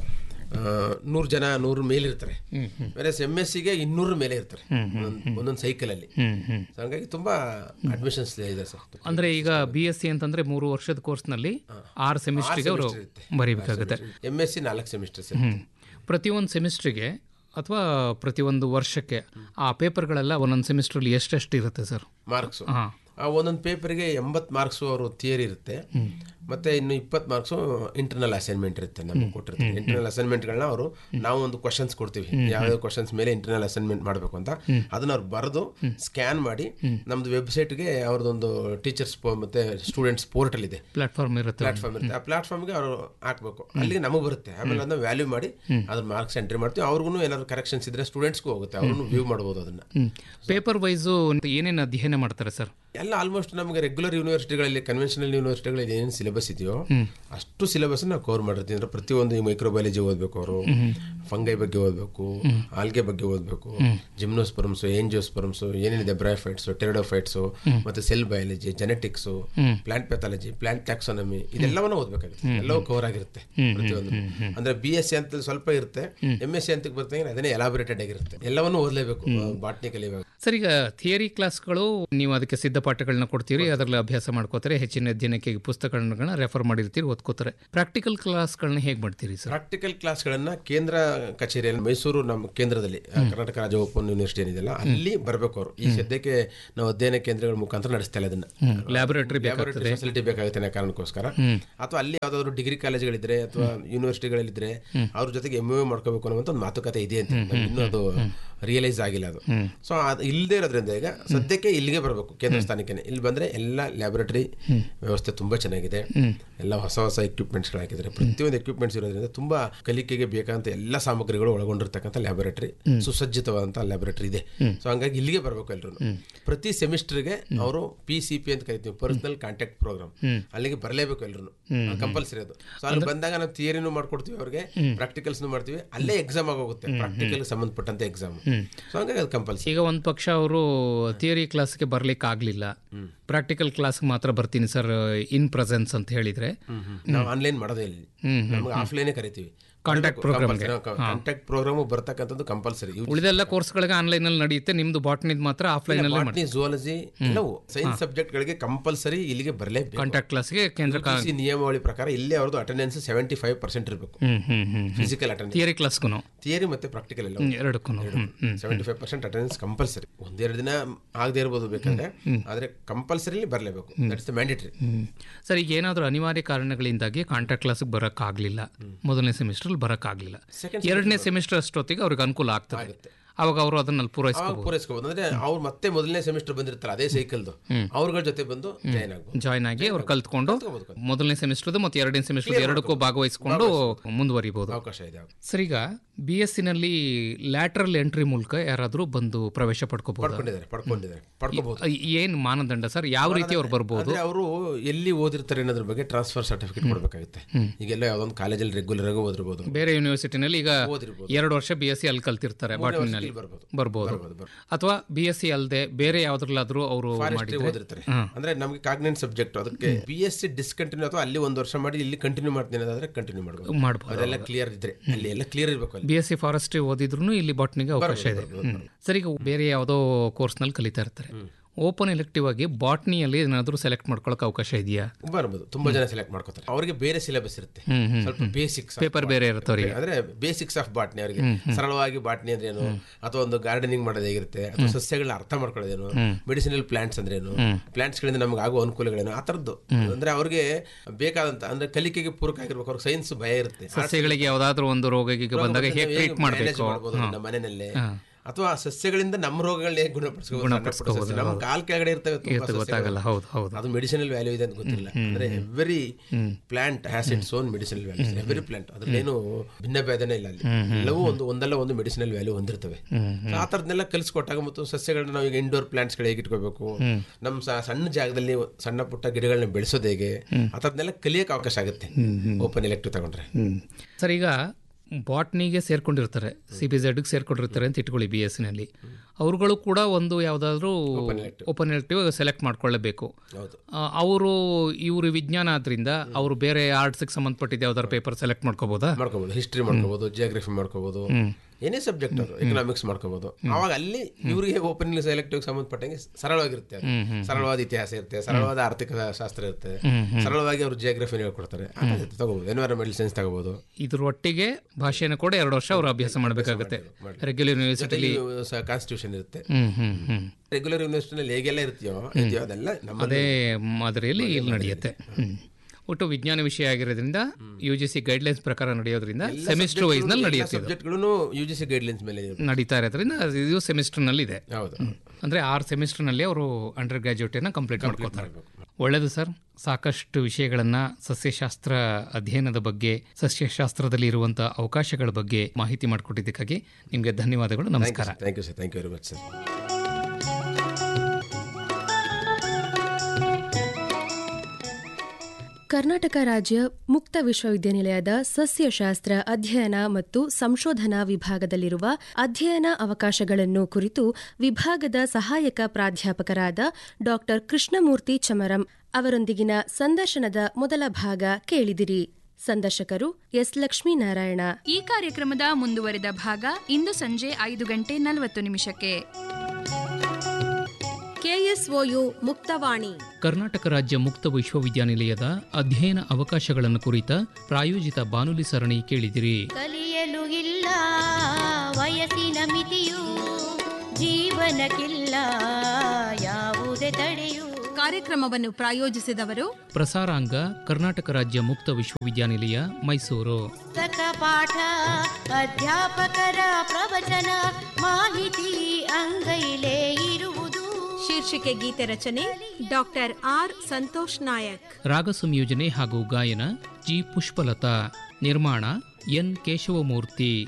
J: ನೂರು ಜನ ನೂರ ಮೇಲೆ ಇರ್ತಾರೆ. ಬೇರೆ ಎಂ ಎಸ್ ಸಿಗೆ ಇನ್ನೂರ ಮೇಲೆ ಇರ್ತಾರೆ ಒಂದೊಂದು ಸೈಕಲ್ ಅಲ್ಲಿ. ಹಂಗಾಗಿ ತುಂಬಾ ಅಡ್ಮಿಷನ್ಸ್ ಇದೆ ಸರ್.
H: ಅಂದ್ರೆ ಈಗ ಬಿ ಎಸ್ ಸಿ ಅಂತಂದ್ರೆ ಮೂರು ವರ್ಷದ ಕೋರ್ಸ್ ನಲ್ಲಿ ಆರು ಸೆಮಿಸ್ಟರ್ಗೆ ಅವರು ಬರೀಬೇಕಾಗುತ್ತೆ.
J: ಎಂ ಎಸ್ ಸಿ ನಾಲ್ಕು ಸೆಮಿಸ್ಟರ್ಸ್.
H: ಪ್ರತಿಯೊಂದು ಸೆಮಿಸ್ಟರ್ಗೆ ಅಥವಾ ಪ್ರತಿಯೊಂದು ವರ್ಷಕ್ಕೆ ಆ ಪೇಪರ್ಗಳೆಲ್ಲ ಒಂದೊಂದು ಸೆಮಿಸ್ಟ್ರಲ್ಲಿ ಎಷ್ಟೆಷ್ಟು ಇರುತ್ತೆ ಸರ್
J: ಮಾರ್ಕ್ಸ್? ಒಂದೊಂದು ಪೇಪರ್ಗೆ ಎಂಬತ್ತು ಮಾರ್ಕ್ಸು ಅವರು ಥಿಯರಿ ಇರುತ್ತೆ, ಮತ್ತೆ ಇನ್ನು ಇಪ್ಪತ್ತು ಮಾರ್ಕ್ಸು ಇಂಟರ್ನಲ್ ಅಸೈನ್ಮೆಂಟ್ ಇರುತ್ತೆ. ನಮ್ಗೆ ಕೊಟ್ಟಿರ್ತೀವಿ ಇಂಟರ್ನಲ್ ಅಸೈನ್ಮೆಂಟ್ಗಳನ್ನ ಅವರು ನಾವು ಒಂದು ಕ್ವಶನ್ಸ್ ಕೊಡ್ತೀವಿ, ಯಾವ್ಯಾವ ಕ್ವಶನ್ಸ್ ಮೇಲೆ ಇಂಟರ್ನಲ್ ಅಸೈನ್ಮೆಂಟ್ ಮಾಡಬೇಕು ಅಂತ. ಅದನ್ನ ಅವ್ರು ಬರೆದು ಸ್ಕ್ಯಾನ್ ಮಾಡಿ ನಮ್ದು ವೆಬ್ಸೈಟ್ಗೆ ಅವ್ರದ್ದೊಂದು ಟೀಚರ್ಸ್ ಮತ್ತೆ ಸ್ಟೂಡೆಂಟ್ಸ್ ಪೋರ್ಟಲ್ ಇದೆ,
H: ಪ್ಲಾಟ್ಫಾರ್ಮ್ ಇರುತ್ತೆ
J: ಪ್ಲಾಟ್ಫಾರ್ಮ್ ಇರುತ್ತೆ ಆ ಪ್ಲಾಟ್ಫಾರ್ಮ್ಗೆ ಅವರು ಹಾಕ್ಬೇಕು. ಅಲ್ಲಿಗೆ ನಮಗೆ ಬರುತ್ತೆ. ಆಮೇಲೆ ಅದನ್ನ ವ್ಯಾಲ್ಯೂ ಮಾಡಿ ಅದ್ರ ಮಾರ್ಕ್ಸ್ ಎಂಟ್ರಿ ಮಾಡ್ತೀವಿ. ಅವ್ರಿಗೂ ಏನಾದ್ರು ಕರೆಕ್ಷನ್ಸ್ ಇದ್ರೆ ಸ್ಟೂಡೆಂಟ್ಸ್ಗೂ ಹೋಗುತ್ತೆ, ಅವ್ರನ್ನು ವ್ಯೂ ಮಾಡ್ಬೋದು. ಅದನ್ನ
H: ಪೇಪರ್ ವೈಸು ಏನೇನು ಅಧ್ಯಯನ ಮಾಡ್ತಾರೆ ಸರ್?
J: ಎಲ್ಲ ಆಲ್ಮೋಸ್ಟ್ ನಮಗೆ ರೆಗ್ಯುಲರ್ ಯೂನಿವರ್ಸಿಟಿಗಳಲ್ಲಿ, ಕನ್ವೆನ್ಷನಲ್ ಯೂನಿವರ್ಸಿಟಿಗಳಲ್ಲಿ ಏನೇನು ಸಿಲೆಬಸ್ ಸಿಲೆಬಸ್ ಇದೆಯೋ ಅಷ್ಟು ಸಿಲೆಬಸ್ ನಾವು ಕವರ್ ಮಾಡಿರ್ತೀವಿ. ಅಂದ್ರೆ ಪ್ರತಿಯೊಂದು ಈ ಮೈಕ್ರೋಬಯಾಲಜಿ ಓದಬೇಕು, ಅವರು ಫಂಗೈ ಬಗ್ಗೆ ಓದಬೇಕು, ಆಲ್ಗೆ ಬಗ್ಗೆ ಓದಬೇಕು, ಜಿಮ್ನೋಸ್ಪರ್ಮ್ಸ್, ಏಂಜಿಯೋಸ್ಪರ್ಮ್ಸ್, ಏನೇನಿದೆ ಬ್ರೈಫೈಟ್ಸ್, ಟೆರಿಡೋಫೈಟ್ಸ್, ಮತ್ತೆ cell biology, genetics, plant pathology, plant taxonomy, ಇದೆಲ್ಲವನ್ನ ಓದಬೇಕಾಗುತ್ತೆ. ಎಲ್ಲವೂ ಕವರ್ ಆಗಿರುತ್ತೆ ಪ್ರತಿಯೊಂದು. ಅಂದ್ರೆ ಬಿ ಎಸ್ ಸಿ ಅಂತ ಸ್ವಲ್ಪ ಇರುತ್ತೆ, ಎಂ ಎಸ್ ಸಿ ಅಂತ ಬರ್ತಾ ಅದನ್ನೇ ಎಲಾಬರೇಟೆಡ್ ಆಗಿರುತ್ತೆ. ಎಲ್ಲವನ್ನೂ ಓದಲೇಬೇಕು ಬಾಟ್ನಿ ಕಲಿಯುವಾಗ.
H: ಸರ್, ಈಗ ಥಿಯರಿ ಕ್ಲಾಸ್ಗಳು ನೀವು ಅದಕ್ಕೆ ಸಿದ್ಧ ಪಾಠಗಳನ್ನ ಕೊಡ್ತೀರಿ, ಅದರಲ್ಲಿ ಅಭ್ಯಾಸ ಮಾಡ್ಕೋತಾರೆ, ಹೆಚ್ಚಿನ ಅಧ್ಯಯನಕ್ಕೆ ಪುಸ್ತಕಗಳನ್ನ ರೆಫರ್ ಮಾಡಿರ್ತೀರಿ, ಓದ್ಕೋತಾರೆ. ಪ್ರಾಕ್ಟಿಕಲ್ ಕ್ಲಾಸ್ಗಳನ್ನ ಹೇಗೆ ಮಾಡ್ತೀರಿ ಸರ್?
J: ಪ್ರಾಕ್ಟಿಕಲ್ ಕ್ಲಾಸ್ಗಳನ್ನ ಕೇಂದ್ರ ಕಚೇರಿಯಲ್ಲಿ ಮೈಸೂರು ನಮ್ಮ ಕೇಂದ್ರದಲ್ಲಿ ಕರ್ನಾಟಕ ರಾಜ್ಯ ಓಪನ್ ಯೂನಿವರ್ಸಿಟಿ ಏನಿದೆಯಲ್ಲ ಅಲ್ಲಿ ಬರಬೇಕು ಅವರು. ಈ ಸದ್ಯಕ್ಕೆ ನಾವು ಅಧ್ಯಯನ ಕೇಂದ್ರಗಳ ಮುಖಾಂತರ ನಡೆಸ್ತಾ ಇಲ್ಲ ಅದನ್ನ.
H: ಲ್ಯಾಬೊರೇಟರಿ
J: ಲ್ಯಾಬೊರೇಟರಿ ಫೆಸಿಲಿಟಿ ಬೇಕಾಗುತ್ತೆ ಅನ್ನೋ ಕಾರಣಕ್ಕೋಸ್ಕರ, ಅಥವಾ ಅಲ್ಲಿ ಯಾವ್ದಾದ್ರು ಡಿಗ್ರಿ ಕಾಲೇಜ್ಗಳಿದ್ರೆ ಅಥವಾ ಯೂನಿವರ್ಸಿಟಿಗಳಿದ್ರೆ ಅವ್ರ ಜೊತೆಗೆ ಎಂ ಎ ಮಾಡ್ಕೋಬೇಕು ಅನ್ನುವಂಥ ಒಂದು ಮಾತುಕತೆ ಇದೆ ಅಂತ. ಇನ್ನೂ ಅದು ರಿಯಲೈಸ್ ಆಗಿಲ್ಲ ಅದು. ಸೊ ಅದು ಇಲ್ಲದೆ ಇರೋದ್ರಿಂದ ಈಗ ಸದ್ಯಕ್ಕೆ ಇಲ್ಲಿಗೆ ಬರಬೇಕು, ಕೇಂದ್ರ ಸ್ಥಾನಕ್ಕೆ. ಇಲ್ಲಿ ಬಂದ್ರೆ ಎಲ್ಲ ಲ್ಯಾಬೊರೇಟರಿ ವ್ಯವಸ್ಥೆ ತುಂಬಾ ಚೆನ್ನಾಗಿದೆ, ಎಲ್ಲ ಹೊಸ ಹೊಸ ಎಕ್ವಿಪ್ಮೆಂಟ್ಸ್ಗಳು ಹಾಕಿದ್ದಾರೆ. ಪ್ರತಿಯೊಂದು ಎಕ್ವಿಪ್ಮೆಂಟ್ಸ್ ಇರೋದ್ರಿಂದ ತುಂಬಾ ಕಲಿಕೆಗೆ ಬೇಕಾದಂತ ಎಲ್ಲ ಸಾಮಗ್ರಿಗಳು ಒಳಗೊಂಡಿರ್ತಕ್ಕಂಥ ಲ್ಯಾಬೊರೇಟರಿ, ಸುಸಜ್ಜಿತವಾದಂತಹ ಲ್ಯಾಬೊರೇಟರಿ ಇದೆ. ಸೊ ಹಂಗಾಗಿ ಇಲ್ಲಿಗೆ ಬರಬೇಕು ಎಲ್ಲರೂ. ಪ್ರತಿ ಸೆಮಿಸ್ಟರ್ಗೆ ಅವರು ಪಿ ಸಿ ಪಿ ಅಂತ ಕರಿತೀವಿ, ಪರ್ಸನಲ್ ಕಾಂಟ್ಯಾಕ್ಟ್ ಪ್ರೋಗ್ರಾಮ್, ಅಲ್ಲಿಗೆ ಬರಲೇಬೇಕು ಎಲ್ಲರೂ, ಕಂಪಲ್ಸರಿ ಅದು. ಸೊ ಅಲ್ಲಿ ಬಂದಾಗ ನಾವು ಥಿಯರಿನೂ ಮಾಡ್ಕೊಡ್ತೀವಿ ಅವ್ರಿಗೆ, ಪ್ರಾಕ್ಟಿಕಲ್ಸ್ ಮಾಡ್ತೀವಿ, ಅಲ್ಲೇ ಎಕ್ಸಾಮ್ ಆಗೋಗುತ್ತೆ, ಪ್ರಾಕ್ಟಿಕಲ್ ಸಂಬಂಧಪಟ್ಟಂತ ಎಕ್ಸಾಮ್. ಸೊ ಹಂಗಾಗಿ ಅದು ಕಂಪಲ್ಸರಿ.
H: ಈಗ ಒಂದು ಪಕ್ಷ ಅವರು ಥಿಯರಿ ಕ್ಲಾಸ್ಗೆ ಬರ್ಲಿಕ್ಕೆ ಆಗ್ಲಿಲ್ಲ, ಪ್ರಾಕ್ಟಿಕಲ್ ಕ್ಲಾಸ್ಗೆ ಮಾತ್ರ ಬರ್ತೀನಿ ಸರ್ ಇನ್ ಪ್ರೆಸೆನ್ಸ್ ಅಂತ ಹೇಳಿದ್ರೆ,
J: ನಾವು ಆನ್ಲೈನ್ ಮಾಡೋದೇ ಇಲ್ಲ, ನಮ್ಗೆ ಆಫ್ಲೈನೇ ಕರಿತೀವಿ.
H: ಕಾಂಟ್ಯಾಕ್ಟ್ ಪ್ರೋಗ್ರಾಮ್
J: ಕಾಂಟ್ಯಾಕ್ಟ್ ಪ್ರೋಗ್ರಾಮ್ ಬರ್ತಕ್ಕಂಥದ್ದು ಕಂಪಲ್ಸರಿ.
H: ಉಳಿದೆಲ್ಲ ಕೋರ್ಸ್ಗಳಿಗೆ ಆನ್ಲೈನ್ ಅಲ್ಲಿ ನಡೆಯುತ್ತೆ, ನಿಮ್ದು ಬಾಟ್ನಿದ್ ಮಾತ್ರ ಆಫ್ಲೈನ್ ಅಲ್ಲಿ.
J: ಬಾಟ್ನಿ, ಝುವಾಲಜಿ ಎಲ್ಲವೂ ಸೈನ್ಸ್ ಸಬ್ಜೆಕ್ಟ್ ಗಳಿಗೆ ಕಂಪಲ್ಸರಿ ಇಲ್ಲಿಗೆ ಬರಲೇ.
H: ಕಾಂಟ್ಯಾಕ್ಟ್ ಕ್ಲಾಸ್ಗೆ ಕೇಂದ್ರ
J: ನಿಯಮಾವಳಿ ಪ್ರಕಾರ ಇಲ್ಲೇ ಅವ್ರದ್ದು ಅಟೆಂಡೆನ್ಸ್ ಸೆವೆಂಟಿ ಫೈವ್ ಪರ್ಸೆಂಟ್ ಇರಬೇಕು. ಫಿಸಿಕಲ್ ಅಟೆಂಡೆನ್ಸ್,
H: ಥಿಯರಿ ಕ್ಲಾಸ್ಗೂ,
J: ಥಿಯರಿ ಮತ್ತೆ ಪ್ರಾಕ್ಟಿಕಲ್ ಎಲ್ಲ ಎರಡಕ್ಕೂ seventy five percent attendance compulsory. ಒಂದೆರಡು ದಿನ ಆಗದೆ ಇರಬಹುದು ಬೇಕಾದ್ರೆ, ಆದ್ರೆ ಕಂಪಲ್ಸರಿ ಬರಲೇಬೇಕು, ದಟ್ಸ್ ದ ಮ್ಯಾಂಡೇಟರಿ.
H: ಸರ್, ಈಗ ಏನಾದರೂ ಅನಿವಾರ್ಯ ಕಾರಣಗಳಿಂದಾಗಿ ಕಾಂಟ್ಯಾಕ್ಟ್ ಕ್ಲಾಸ್ಗೆ ಬರೋಕ್ಕಾಗಲಿಲ್ಲ, ಮೊದಲನೇ ಸೆಮಿಸ್ಟರ್ ಬರೋಕ್ಕಾಗಲಿಲ್ಲ, ಎರಡನೇ ಸೆಮಿಸ್ಟರ್ ಅಷ್ಟೊತ್ತಿಗೆ ಅವ್ರಿಗೆ ಅನುಕೂಲ ಆಗ್ತದೆ, ಅವಾಗ ಅವರು ಅದನ್ನ ಪೂರೈಸ್ಕೋಬಹುದು.
J: ಪೂರೈಸ್ಕೋಬಹುದು ಅಂದ್ರೆ ಅವ್ರು ಮತ್ತೆ ಮೊದಲನೇ ಸೆಮಿಸ್ಟರ್ ಬಂದಿರ್ತಾರೆ ಅದೇ ಸೈಕಲ್ದು, ಅವ್ರಗಳ ಜೊತೆ ಬಂದು ಜಾಯ್ನ್ ಆಗಬಹುದು,
H: ಜಾಯ್ನ್ ಆಗಿ ಅವ್ರು ಕಲ್ತ್ಕೊಂಡು ಮೊದಲನೇ ಸೆಮಿಸ್ಟರ್ ಮತ್ತೆ ಎರಡನೇ ಸೆಮಿಸ್ಟರ್ ಎರಡಕ್ಕೂ ಭಾಗವಹಿಸಿಕೊಂಡು ಮುಂದುವರಿಬಹುದು,
J: ಅವಕಾಶ ಇದೆ.
H: ಸರ್, ಈಗ ಬಿ ಎಸ್ ಸಿ ನಲ್ಲಿ ಲ್ಯಾಟರಲ್ ಎಂಟ್ರಿ ಮೂಲಕ ಯಾರಾದ್ರೂ ಬಂದು ಪ್ರವೇಶ ಪಡ್ಕೋಬಹುದು? ಏನ್ ಮಾನದಂಡ ಸರ್, ಯಾವ ರೀತಿ ಅವ್ರು ಬರ್ಬೋದು?
J: ಅವರು ಎಲ್ಲಿ ಓದಿರ್ತಾರೆ ಅನ್ನೋದ್ರ ಬಗ್ಗೆ ಟ್ರಾನ್ಸ್ಫರ್ ಸರ್ಟಿಫಿಕೇಟ್ ಕೊಡಬೇಕಾಗುತ್ತೆ. ಈಗೆಲ್ಲ ಯಾವ್ದೊಂದು ಕಾಲೇಜಲ್ಲಿ ರೆಗ್ಯುಲರ್ ಆಗಿ ಓದಿರ್ಬೋದು,
H: ಬೇರೆ ಯೂನಿವರ್ಸಿಟಿನಲ್ಲಿ ಈಗ ಎರಡು ವರ್ಷ ಬಿ ಎಸ್ ಸಿ ಅಲ್ಲಿ ಕಲ್ತಿರ್ತಾರೆ, ಬಾಟ್ನಿನಲ್ಲಿ ಬರ್ಬೋದು, ಅಥವಾ ಬಿ ಎಸ್ ಸಿ ಅಲ್ಲದೆ ಬೇರೆ ಯಾವ್ದ್ರಲ್ಲಾದ್ರೂ ಅವರು
J: ಓದಿರ್ತಾರೆ. ಅಂದ್ರೆ ನಮಗೆ ಕಾಗ್ನೆಂಟ್ ಸಬ್ಜೆಕ್ಟ್, ಅದಕ್ಕೆ ಬಿ ಎಸ್ ಸಿ ಡಿಸ್ಕಂಟಿನ್ಯೂ ಅಥವಾ ಅಲ್ಲಿ ಒಂದು ವರ್ಷ ಮಾಡಿ ಇಲ್ಲಿ ಕಂಟಿನ್ಯೂ ಮಾಡ್ತೀನಿ ಅನ್ನೋದಾದ್ರೆ ಕಂಟಿನ್ಯೂ ಮಾಡಬಹುದು. ಅದೆಲ್ಲ ಕ್ಲಿಯರ್ ಇದ್ರೆ, ಅಲ್ಲಿ ಎಲ್ಲ ಕ್ಲಿಯರ್ ಇರಬೇಕು.
H: ಬಿ ಎಸ್ ಸಿ ಫಾರೆಸ್ಟ್ರಿ ಓದಿದ್ರು ಇಲ್ಲಿ ಬಾಟ್ನಿಗೆ ಅವಕಾಶ ಇದೆ. ಸರ್, ಈಗ ಬೇರೆ ಯಾವುದೋ ಕೋರ್ಸ್ನಲ್ಲಿ ಕಲಿತಾ ಇರ್ತಾರೆ, ಓಪನ್ ಎಲೆಕ್ಟಿವ್ ಆಗಿ ಬಾಟ್ನಿಯಲ್ಲಿ ಏನಾದರೂ ಸೆಲೆಕ್ಟ್ ಮಾಡ್ಕೊಳ್ಳೋಕೆ ಅವಕಾಶ ಇದೆಯಾ?
J: ಬರ್ಬೋದು, ತುಂಬಾ ಜನ ಸೆಲೆಕ್ಟ್ ಮಾಡ್ಕೋತಾರೆ. ಅವರಿಗೆ ಬೇರೆ ಸಿಲೆಬಸ್ ಇರುತ್ತೆ, ಸ್ವಲ್ಪ ಬೇಸಿಕ್ಸ್
H: ಪೇಪರ್ ಬೇರೆ ಇರುತ್ತೆ ಅವರಿಗೆ.
J: ಅಂದ್ರೆ ಬೇಸಿಕ್ಸ್ ಆಫ್ ಬಾಟ್ನಿ ಅವರಿಗೆ ಸರಳವಾಗಿ ಬಾಟ್ನಿ ಅಂದ್ರೆ ಏನು, ಅಥವಾ ಒಂದು ಗಾರ್ಡನಿಂಗ್ ಮಾಡೋದು ಹೇಗಿರುತ್ತೆ, ಅಥವಾ ಸಸ್ಯಗಳನ್ನ ಅರ್ಥ ಮಾಡ್ಕೊಳ್ಳೋದೇನು, ಮೆಡಿಸಿನಲ್ ಪ್ಲಾಂಟ್ಸ್ ಅಂದ್ರೆ ಏನು, ಪ್ಲಾಂಟ್ಸ್ ಗಳಿಂದ ನಮ್ಗೆ ಆಗುವ ಅನುಕೂಲಗಳೇನು, ಆ ತರದ್ದು. ಅಂದ್ರೆ ಅವ್ರಿಗೆ ಬೇಕಾದಂತ ಅಂದ್ರೆ ಕಲಿಕೆಗೆ ಪೂರಕ ಆಗಿರ್ಬೇಕು. ಅವ್ರಿಗೆ ಸೈನ್ಸ್ ಭಯ ಇರುತ್ತೆ,
H: ಸಸ್ಯಗಳಿಗೆ ಯಾವ್ದಾದ್ರು ಒಂದು ರೋಗ ಬಂದಾಗ ಹೇಗೆ ಟ್ರೀಟ್ ಮಾಡಬೇಕು
J: ನಮ್ಮ ಮನೆಯಲ್ಲೇ, ಅಥವಾ ಸಸ್ಯಗಳಿಂದ ನಮ್ಮ ರೋಗಗಳನ್ನ ಹೇಗೆ ಗುಣಪಡಿಸಬಹುದು, ನಮ್ಮ ಕಾಲ್ ಕೆಳಗಡೆ ಇರ್ತವೆ,
H: ಗೊತ್ತಾಗಲ್ಲ. ಹೌದು ಹೌದು,
J: ಅದು ಮೆಡಿಸಿನಲ್ ವ್ಯಾಲ್ಯೂ ಇದೆ ಅಂತ ಗೊತ್ತಿಲ್ಲ. ಅಂದ್ರೆ every plant has its own medicinal value. Every plant ಅದ್ರಲ್ಲೇನು ಭಿನ್ನ ಭೇದನೆ ಇಲ್ಲ, ಅಲ್ಲಿ ಎಲ್ಲವೂ ಒಂದು ಒಂದಲ್ಲ ಒಂದು ಮೆಡಿಸಿನಲ್ ವ್ಯಾಲ್ಯೂ ಹೊಂದಿರ್ತವೆ. ಆ ತರದನ್ನೆಲ್ಲ ಕಲಿಸ್ಕೊಟ್ಟಾಗ ಮತ್ತು ಸಸ್ಯಗಳನ್ನ ನಾವು ಈಗ ಇಂಡೋರ್ ಪ್ಲಾಂಟ್ಸ್ ಗಳು ಹೇಗೆ ಇಟ್ಕೋಬೇಕು, ನಮ್ಮ ಸಣ್ಣ ಜಾಗದಲ್ಲಿ ಸಣ್ಣ ಪುಟ್ಟ ಗಿಡಗಳನ್ನ ಬೆಳೆಸೋದು ಹೇಗೆ, ಆ ತರದನ್ನೆಲ್ಲ ಕಲಿಯಕ್ಕೆ ಅವಕಾಶ ಆಗುತ್ತೆ ಓಪನ್ ಎಲೆಕ್ಟಿವ್ ತಗೊಂಡ್ರೆ.
H: ಸರ್, ಈಗ ಬಾಟ್ನಿಗೆ ಸೇರ್ಕೊಂಡಿರ್ತಾರೆ, ಸಿ ಬಿ ಝೆಡ್ಗೆ ಸೇರ್ಕೊಂಡಿರ್ತಾರೆ ಅಂತ ಇಟ್ಕೊಳ್ಳಿ ಬಿ ಎಸ್ ಸಿನಲ್ಲಿ, ಅವ್ರುಗಳು ಕೂಡ ಒಂದು ಯಾವುದಾದ್ರೂ ಓಪನ್ ಎಲೆಕ್ಟಿವ್ ಸೆಲೆಕ್ಟ್ ಮಾಡ್ಕೊಳ್ಳೇಬೇಕು. ಅವರು ಇವರು ವಿಜ್ಞಾನ ಆದ್ರಿಂದ ಅವರು ಬೇರೆ ಆರ್ಟ್ಸ್ಗೆ ಸಂಬಂಧಪಟ್ಟಿದ್ದು ಯಾವ್ದಾದ್ರು ಪೇಪರ್ ಸೆಲೆಕ್ಟ್ ಮಾಡ್ಕೋಬೋದಾ?
J: ಮಾಡ್ಕೋಬಹುದು, ಹಿಸ್ಟ್ರಿ ಮಾಡ್ಕೋಬಹುದು, ಜಿಯೋಗ್ರಫಿ ಮಾಡ್ಕೋಬಹುದು, ಏನೇ ಸಬ್ಜೆಕ್ಟ್ ಅವರು, ಎಕನಾಮಿಕ್ಸ್ ಮಾಡ್ಕೋಬಹುದು. ಅವಾಗ ಅಲ್ಲಿ ಇವರಿಗೆ ಓಪನ್ ಸೆಲೆಕ್ಟಿವ್ ಸಂಬಂಧಪಟ್ಟಂಗೆ ಸರಳವಾಗಿರುತ್ತೆ, ಸರಳವಾದ ಇತಿಹಾಸ ಇರುತ್ತೆ, ಸರಳವಾದ ಆರ್ಥಿಕ ಶಾಸ್ತ್ರ ಇರುತ್ತೆ, ಸರಳವಾಗಿ ಅವರು ಜಿಯೋಗ್ರಫಿ ಹೇಳ್ಕೊಡ್ತಾರೆ, ತಗೋಬಹುದು. ಎನ್ವೈರನ್ಮೆಂಟಲ್ ಸೈನ್ಸ್ ತಗೋಬಹುದು.
H: ಇದ್ರ ಒಟ್ಟಿಗೆ ಭಾಷೆನ ಕೂಡ ಎರಡು ವರ್ಷ ಅವರು ಅಭ್ಯಾಸ ಮಾಡಬೇಕಾಗುತ್ತೆ. ರೆಗ್ಯುಲರ್ ಯೂನಿವರ್ಸಿಟಿಲಿ
J: ಕಾನ್ಸ್ಟಿಟ್ಯೂಷನ್ ಇರುತ್ತೆ, ರೆಗ್ಯುಲರ್ ಯೂನಿವರ್ಸಿಟಿನಲ್ಲಿ ಹೇಗೆಲ್ಲ ಇರ್ತೀಯೋ ಅದೆಲ್ಲ
H: ಅದೇ ಮಾದರಿಯಲ್ಲಿ ಇಲ್ಲಿ ನಡೆಯುತ್ತೆ. ಒಟ್ಟು ವಿಜ್ಞಾನ ವಿಷಯ ಆಗಿರೋದ್ರಿಂದ ಯು ಜಿ ಸಿ ಗೈಡ್ಲೈನ್ಸ್ ಪ್ರಕಾರ ನಡೆಯೋದ್ರಿಂದ ಸೆಮಿಸ್ಟರ್ ವೈಸ್ ನಲ್ಲಿ ನಡೆಯುತ್ತೆ.
J: ಸಬ್ಜೆಕ್ಟ್ಗಳು ಯು ಜಿ ಸಿ ಗೈಡ್ಲೈನ್ಸ್ ಮೇಲೆ
H: ನಡೀತಾ ಇರೋದ್ರಿಂದ ಇದು ಸೆಮಿಸ್ಟರ್ ನಲ್ಲಿ ಇದೆ. ಅಂದ್ರೆ ಆರು ಸೆಮಿಸ್ಟರ್ ನಲ್ಲಿ ಅವರು ಅಂಡರ್ ಗ್ರಾಜುಯೇಟ್ ಅನ್ನ ಕಂಪ್ಲೀಟ್ ಮಾಡ್ಕೊತಾರೆ. ಒಳ್ಳೆಯದು ಸರ್, ಸಾಕಷ್ಟು ವಿಷಯಗಳನ್ನ ಸಸ್ಯಶಾಸ್ತ್ರ ಅಧ್ಯಯನದ ಬಗ್ಗೆ, ಸಸ್ಯಶಾಸ್ತ್ರದಲ್ಲಿ ಇರುವಂತಹ ಅವಕಾಶಗಳ ಬಗ್ಗೆ ಮಾಹಿತಿ ಮಾಡಿಕೊಟ್ಟಿದ್ದಕ್ಕಾಗಿ ನಿಮಗೆ ಧನ್ಯವಾದಗಳು. ನಮಸ್ಕಾರ.
J: Thank you sir. Thank you very much sir.
I: Karnataka ರಾಜ್ಯ ಮುಕ್ತ ವಿಶ್ವವಿದ್ಯಾನಿಲಯದ ಸಸ್ಯಶಾಸ್ತ್ರ ಅಧ್ಯಯನ ಮತ್ತು ಸಂಶೋಧನಾ ವಿಭಾಗದಲ್ಲಿರುವ ಅಧ್ಯಯನ ಅವಕಾಶಗಳನ್ನು ಕುರಿತು ವಿಭಾಗದ ಸಹಾಯಕ ಪ್ರಾಧ್ಯಾಪಕರಾದ ಡಾ ಕೃಷ್ಣಮೂರ್ತಿ ಚಮರಂ ಅವರೊಂದಿಗಿನ ಸಂದರ್ಶನದ ಮೊದಲ ಭಾಗ ಕೇಳಿದಿರಿ. ಸಂದರ್ಶಕರು ಎಸ್ ಲಕ್ಷ್ಮೀನಾರಾಯಣ.
K: ಈ ಕಾರ್ಯಕ್ರಮದ ಮುಂದುವರೆದ ಭಾಗ ಇಂದು ಸಂಜೆ ಐದು ಗಂಟೆ ನಲವತ್ತು ನಿಮಿಷಕ್ಕೆ.
F: ಕೆಎಸ್ಒಯು ಮುಕ್ತವಾಣಿ.
H: ಕರ್ನಾಟಕ ರಾಜ್ಯ ಮುಕ್ತ ವಿಶ್ವವಿದ್ಯಾನಿಲಯದ ಅಧ್ಯಯನ ಅವಕಾಶಗಳನ್ನು ಕುರಿತ ಪ್ರಾಯೋಜಿತ ಬಾನುಲಿ ಸರಣಿ ಕೇಳಿದಿರಿ.
G: ಕಲಿಯಲು ಇಲ್ಲ ವಯಸ್ಸಿನ ಮಿತಿಯು, ಜೀವನಕ್ಕಿಲ್ಲ ಯಾವುದೇ ತಡೆಯು.
F: ಕಾರ್ಯಕ್ರಮವನ್ನು ಪ್ರಾಯೋಜಿಸಿದವರು
H: ಪ್ರಸಾರಾಂಗ ಕರ್ನಾಟಕ ರಾಜ್ಯ ಮುಕ್ತ ವಿಶ್ವವಿದ್ಯಾನಿಲಯ ಮೈಸೂರು.
G: ಪುಸ್ತಕ ಪಾಠ, ಅಧ್ಯಾಪಕರ ಪ್ರವಚನ, ಮಾಹಿತಿ ಅಂಗೈಲೇ ಇರುವುದು.
F: ಶೀರ್ಷಿಕೆ ಗೀತೆ ರಚನೆ ಡಾಕ್ಟರ್ ಆರ್ ಸಂತೋಷ್ ನಾಯಕ್.
H: ರಾಗ ಸಂಯೋಜನೆ ಹಾಗೂ ಗಾಯನ ಜಿ ಪುಷ್ಪಲತಾ. ನಿರ್ಮಾಣ ಎನ್ ಕೇಶವಮೂರ್ತಿ.